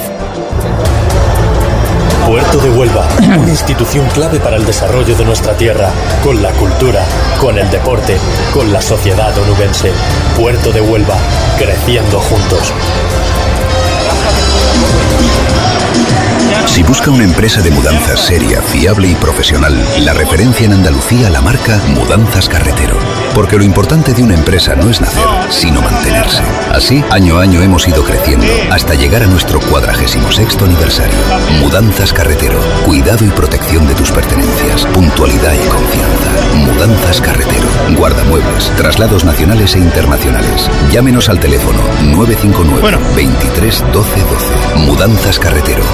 Puerto de Huelva, una institución clave para el desarrollo de nuestra tierra, con la cultura, con el deporte, con la sociedad onubense. Puerto de Huelva, creciendo juntos. Si busca una empresa de mudanzas seria, fiable y profesional, la referencia en Andalucía la marca Mudanzas Carretero. Porque lo importante de una empresa no es nacer, sino mantenerse. Así, año a año hemos ido creciendo hasta llegar a nuestro cuadragésimo sexto aniversario. Mudanzas Carretero. Cuidado y protección de tus pertenencias. Puntualidad y confianza. Mudanzas Carretero. Guardamuebles. Traslados nacionales e internacionales. Llámenos al teléfono nueve cinco nueve, bueno. veintitrés doce doce. Mudanzas Carretero.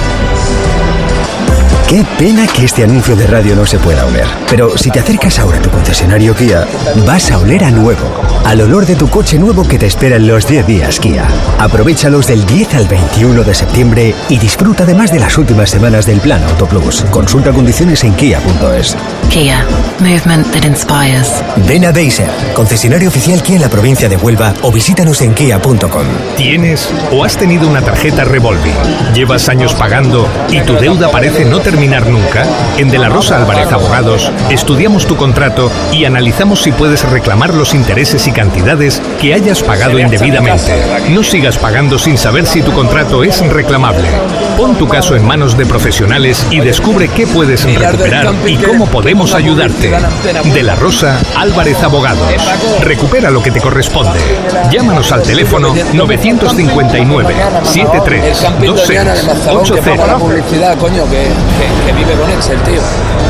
Qué pena que este anuncio de radio no se pueda oler. Pero si te acercas ahora a tu concesionario Kia, vas a oler a nuevo. Al olor de tu coche nuevo que te espera en los diez días Kia. Aprovéchalos del diez al veintiuno de septiembre y disfruta además de las últimas semanas del Plan Auto Plus. Consulta condiciones en kia punto es. Kia. Movement that inspires. Ven a Deiser, concesionario oficial Kia en la provincia de Huelva, o visítanos en kia punto com. ¿Tienes o has tenido una tarjeta revolving? ¿Llevas años pagando y tu deuda parece no terminar nunca? En De la Rosa Álvarez Abogados estudiamos tu contrato y analizamos si puedes reclamar los intereses y cantidades que hayas pagado indebidamente. No sigas pagando sin saber si tu contrato es reclamable. Pon tu caso en manos de profesionales y descubre qué puedes recuperar y cómo podemos ayudarte. De la Rosa Álvarez Abogados. Recupera lo que te corresponde. Llámanos al teléfono nueve cinco nueve, siete tres, dos seis, ocho cero. La publicidad, coño, que, que, que vive con Excel, tío.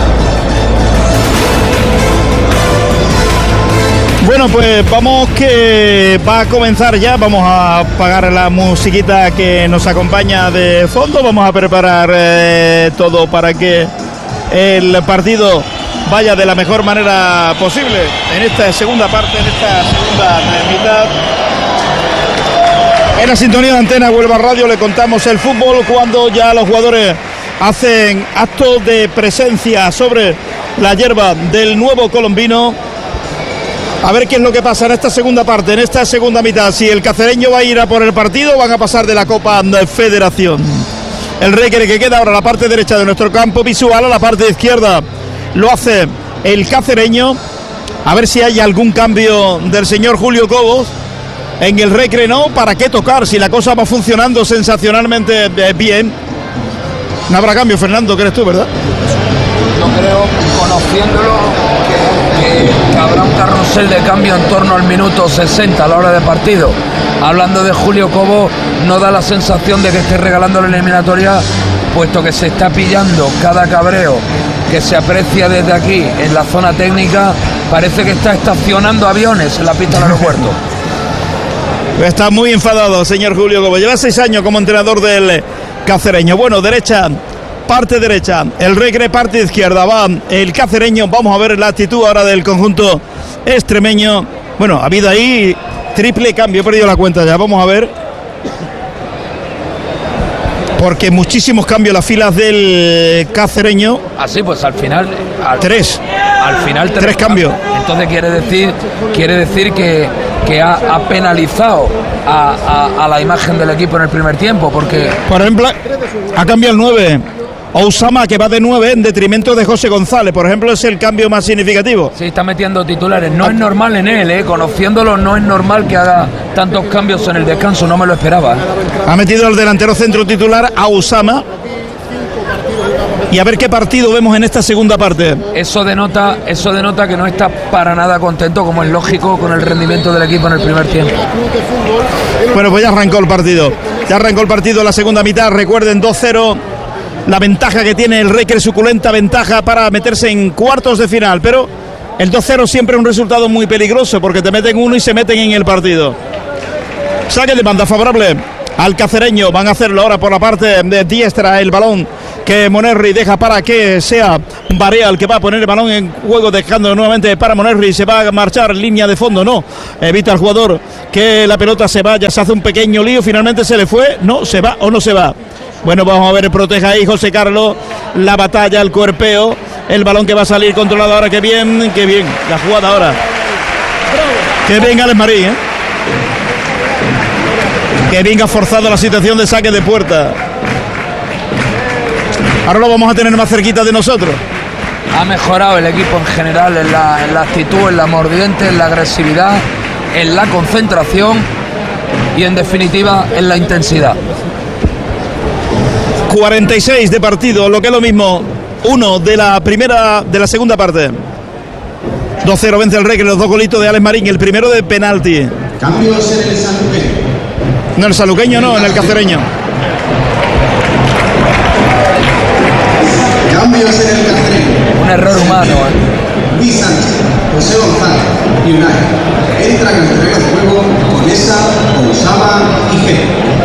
Bueno, pues vamos que va a comenzar ya. Vamos a apagar la musiquita que nos acompaña de fondo. Vamos a preparar eh, todo para que el partido vaya de la mejor manera posible en esta segunda parte, en esta segunda mitad. En la sintonía de Antena Huelva Radio le contamos el fútbol cuando ya los jugadores hacen actos de presencia sobre la hierba del nuevo colombino. A ver qué es lo que pasa en esta segunda parte, en esta segunda mitad. Si el cacereño va a ir a por el partido, van a pasar de la Copa Federación. El Recre que queda ahora a la parte derecha de nuestro campo visual, a la parte izquierda lo hace el cacereño. A ver si hay algún cambio del señor Julio Cobos. En el Recre no, ¿para qué tocar? Si la cosa va funcionando sensacionalmente bien. No habrá cambio, Fernando, crees tú, ¿verdad? Yo creo, conociéndolo, que, que habrá un carrusel de cambio en torno al minuto sesenta a la hora de partido. Hablando de Julio Cobo, no da la sensación de que esté regalando la eliminatoria, puesto que se está pillando cada cabreo que se aprecia desde aquí en la zona técnica. Parece que está estacionando aviones en la pista del aeropuerto. Está muy enfadado, señor Julio Cobo. Lleva seis años como entrenador del cacereño. Bueno, derecha, parte derecha, el Recre, parte izquierda. Va el cacereño. Vamos a ver la actitud ahora del conjunto extremeño. Bueno, ha habido ahí triple cambio, he perdido la cuenta ya. Vamos a ver. Porque muchísimos cambios en las filas del cacereño. Así pues, al final. Al, tres. Al final tres, tres cambios. Entonces quiere decir, quiere decir que, que ha, ha penalizado a, a, a la imagen del equipo en el primer tiempo, porque. Por ejemplo, ha cambiado el nueve. Ousama, que va de nueve en detrimento de José González, por ejemplo, es el cambio más significativo. Sí, está metiendo titulares. No ah. es normal en él, ¿eh? Conociéndolo, no es normal que haga tantos cambios en el descanso, no me lo esperaba. Ha metido el delantero centro titular a Ousama. Y a ver qué partido vemos en esta segunda parte. Eso denota, eso denota que no está para nada contento, como es lógico, con el rendimiento del equipo en el primer tiempo. Bueno, pues ya arrancó el partido. Ya arrancó el partido en la segunda mitad. Recuerden, dos cero. La ventaja que tiene el Recre, suculenta ventaja para meterse en cuartos de final. Pero el dos cero siempre es un resultado muy peligroso, porque te meten uno y se meten en el partido. Saque de banda favorable al cacereño. Van a hacerlo ahora por la parte de diestra. El balón que Monerri deja para que sea Barea el que va a poner el balón en juego, dejando nuevamente para Monerri. Se va a marchar línea de fondo, no, evita al jugador que la pelota se vaya, se hace un pequeño lío, finalmente se le fue, no, se va o no se va. Bueno, vamos a ver, protege ahí José Carlos, la batalla, el cuerpeo, el balón que va a salir controlado ahora, que bien, que bien, la jugada ahora. Que bien Alex Marín, ¿eh? Que bien ha forzado la situación de saque de puerta. Ahora lo vamos a tener más cerquita de nosotros. Ha mejorado el equipo en general en la, en la actitud, en la mordiente, en la agresividad, en la concentración y en definitiva en la intensidad. cuarenta y seis de partido, lo que es lo mismo, uno de la primera, de la segunda parte. dos cero vence el Recre, los dos golitos de Alex Marín, el primero de penalti. Cambios en el sanluqueño. No, el sanluqueño no, en el cacereño. Cambios en el cacereño. Un error humano, ¿eh? Luis Sánchez, José González y Unai entran en el terreno de juego con esa, Osama y G.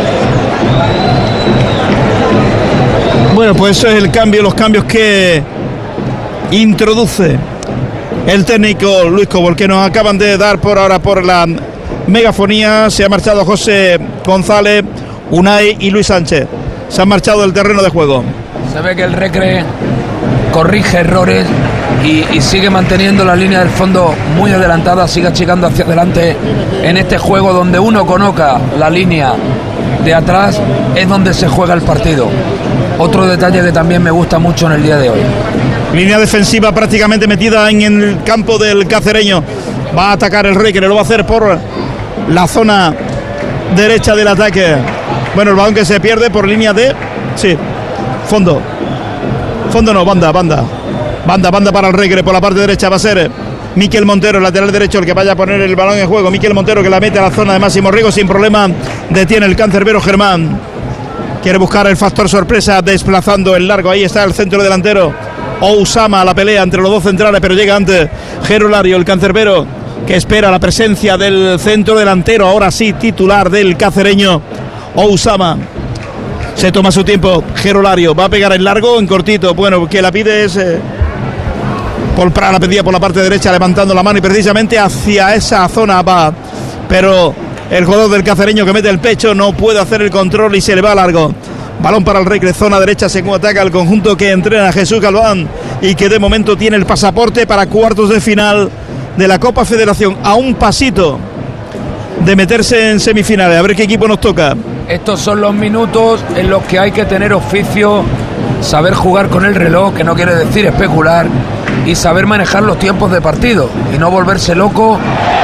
Bueno, pues eso es el cambio, los cambios que introduce el técnico Luis Cobol, que nos acaban de dar por ahora por la megafonía. Se ha marchado José González, Unai y Luis Sánchez. Se han marchado del terreno de juego. Se ve que el Recre corrige errores y, y sigue manteniendo la línea del fondo muy adelantada, sigue achicando hacia adelante en este juego donde uno conozca la línea de atrás, es donde se juega el partido. Otro detalle que también me gusta mucho en el día de hoy. Línea defensiva prácticamente metida en el campo del cacereño. Va a atacar el Recre, lo va a hacer por la zona derecha del ataque. Bueno, el balón que se pierde por línea de... Sí, fondo. Fondo no, banda, banda. Banda, banda para el Recre. Por la parte derecha va a ser Miquel Montero, el lateral derecho, el que vaya a poner el balón en juego. Miquel Montero, que la mete a la zona de Máximo Riego sin problema. Detiene el cancerbero Germán. Quiere buscar el factor sorpresa desplazando el largo. Ahí está el centro delantero. Ousama, la pelea entre los dos centrales, pero llega antes Gerolario, el cancerbero, que espera la presencia del centro delantero. Ahora sí, titular del cacereño, Ousama. Se toma su tiempo Gerolario. Va a pegar el largo en cortito. Bueno, que la pide es... Eh, Paul Prat la pedía por la parte derecha, levantando la mano y precisamente hacia esa zona va. Pero el jugador del cacereño que mete el pecho no puede hacer el control y se le va largo. Balón para el Recre, zona derecha, según ataca el conjunto que entrena Jesús Galván y que de momento tiene el pasaporte para cuartos de final de la Copa Federación. A un pasito de meterse en semifinales. A ver qué equipo nos toca. Estos son los minutos en los que hay que tener oficio, saber jugar con el reloj, que no quiere decir especular, y saber manejar los tiempos de partido y no volverse loco.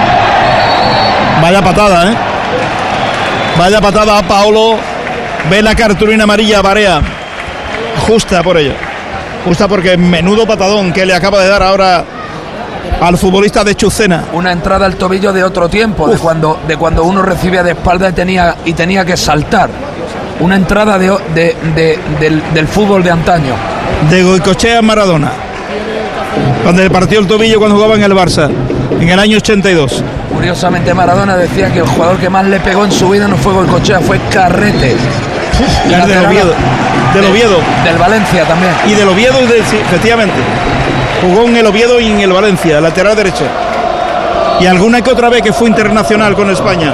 Vaya patada, ¿eh? Vaya patada a Paolo. Ve la cartulina amarilla a Barea. Justa por ello. Justa porque menudo patadón que le acaba de dar ahora al futbolista de Chucena. Una entrada al tobillo de otro tiempo, de cuando, de cuando uno recibía de espalda y tenía, y tenía que saltar. Una entrada de, de, de, del, del fútbol de antaño. De Goicoechea Maradona. Cuando le partió el tobillo cuando jugaba en el Barça, en el año ochenta y dos. Curiosamente Maradona decía que el jugador que más le pegó en su vida no fue Goicoechea, fue Carrete. Es del Oviedo. Del Oviedo. Del Valencia también. Y del Oviedo, de, sí, efectivamente. Jugó en el Oviedo y en el Valencia, lateral derecho. Y alguna que otra vez que fue internacional con España.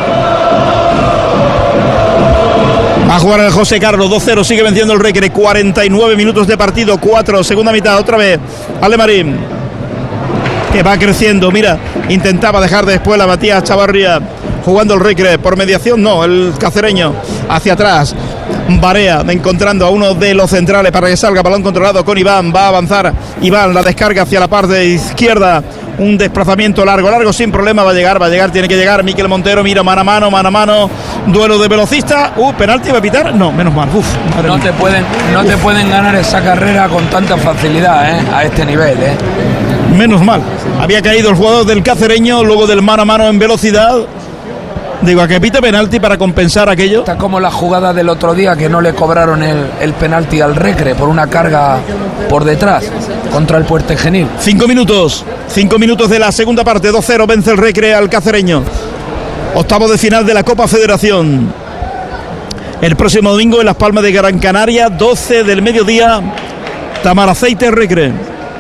Va a jugar el José Carlos, dos cero, sigue venciendo el Recre. cuarenta y nueve minutos de partido, cuatro, segunda mitad, otra vez Ale Marín, que va creciendo, mira, intentaba dejar después la Matías Chavarría, jugando el Recre, por mediación no, el cacereño, hacia atrás, Barea, encontrando a uno de los centrales para que salga, balón controlado con Iván, va a avanzar Iván, la descarga hacia la parte izquierda, un desplazamiento largo, largo, sin problema, va a llegar, va a llegar, tiene que llegar Miquel Montero, mira, mano a mano, mano a mano, duelo de velocistas, uh, penalti, ¿va a pitar? No, menos mal, uf, no te pueden, no te pueden ganar esa carrera con tanta facilidad, ¿eh? A este nivel, ¿eh? Menos mal, había caído el jugador del Cacereño, luego del mano a mano en velocidad. Digo, a que pita penalti para compensar aquello. Está como la jugada del otro día que no le cobraron el, el penalti al Recre por una carga por detrás contra el Puertegenil. Cinco minutos, cinco minutos de la segunda parte, dos cero, vence el Recre al Cacereño. Octavo de final de la Copa Federación. El próximo domingo en Las Palmas de Gran Canaria, doce del mediodía, Tamaraceite Recre.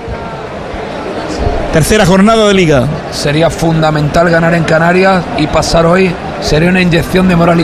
Tercera jornada de Liga. Sería fundamental ganar en Canarias y pasar hoy. Sería una inyección de moral y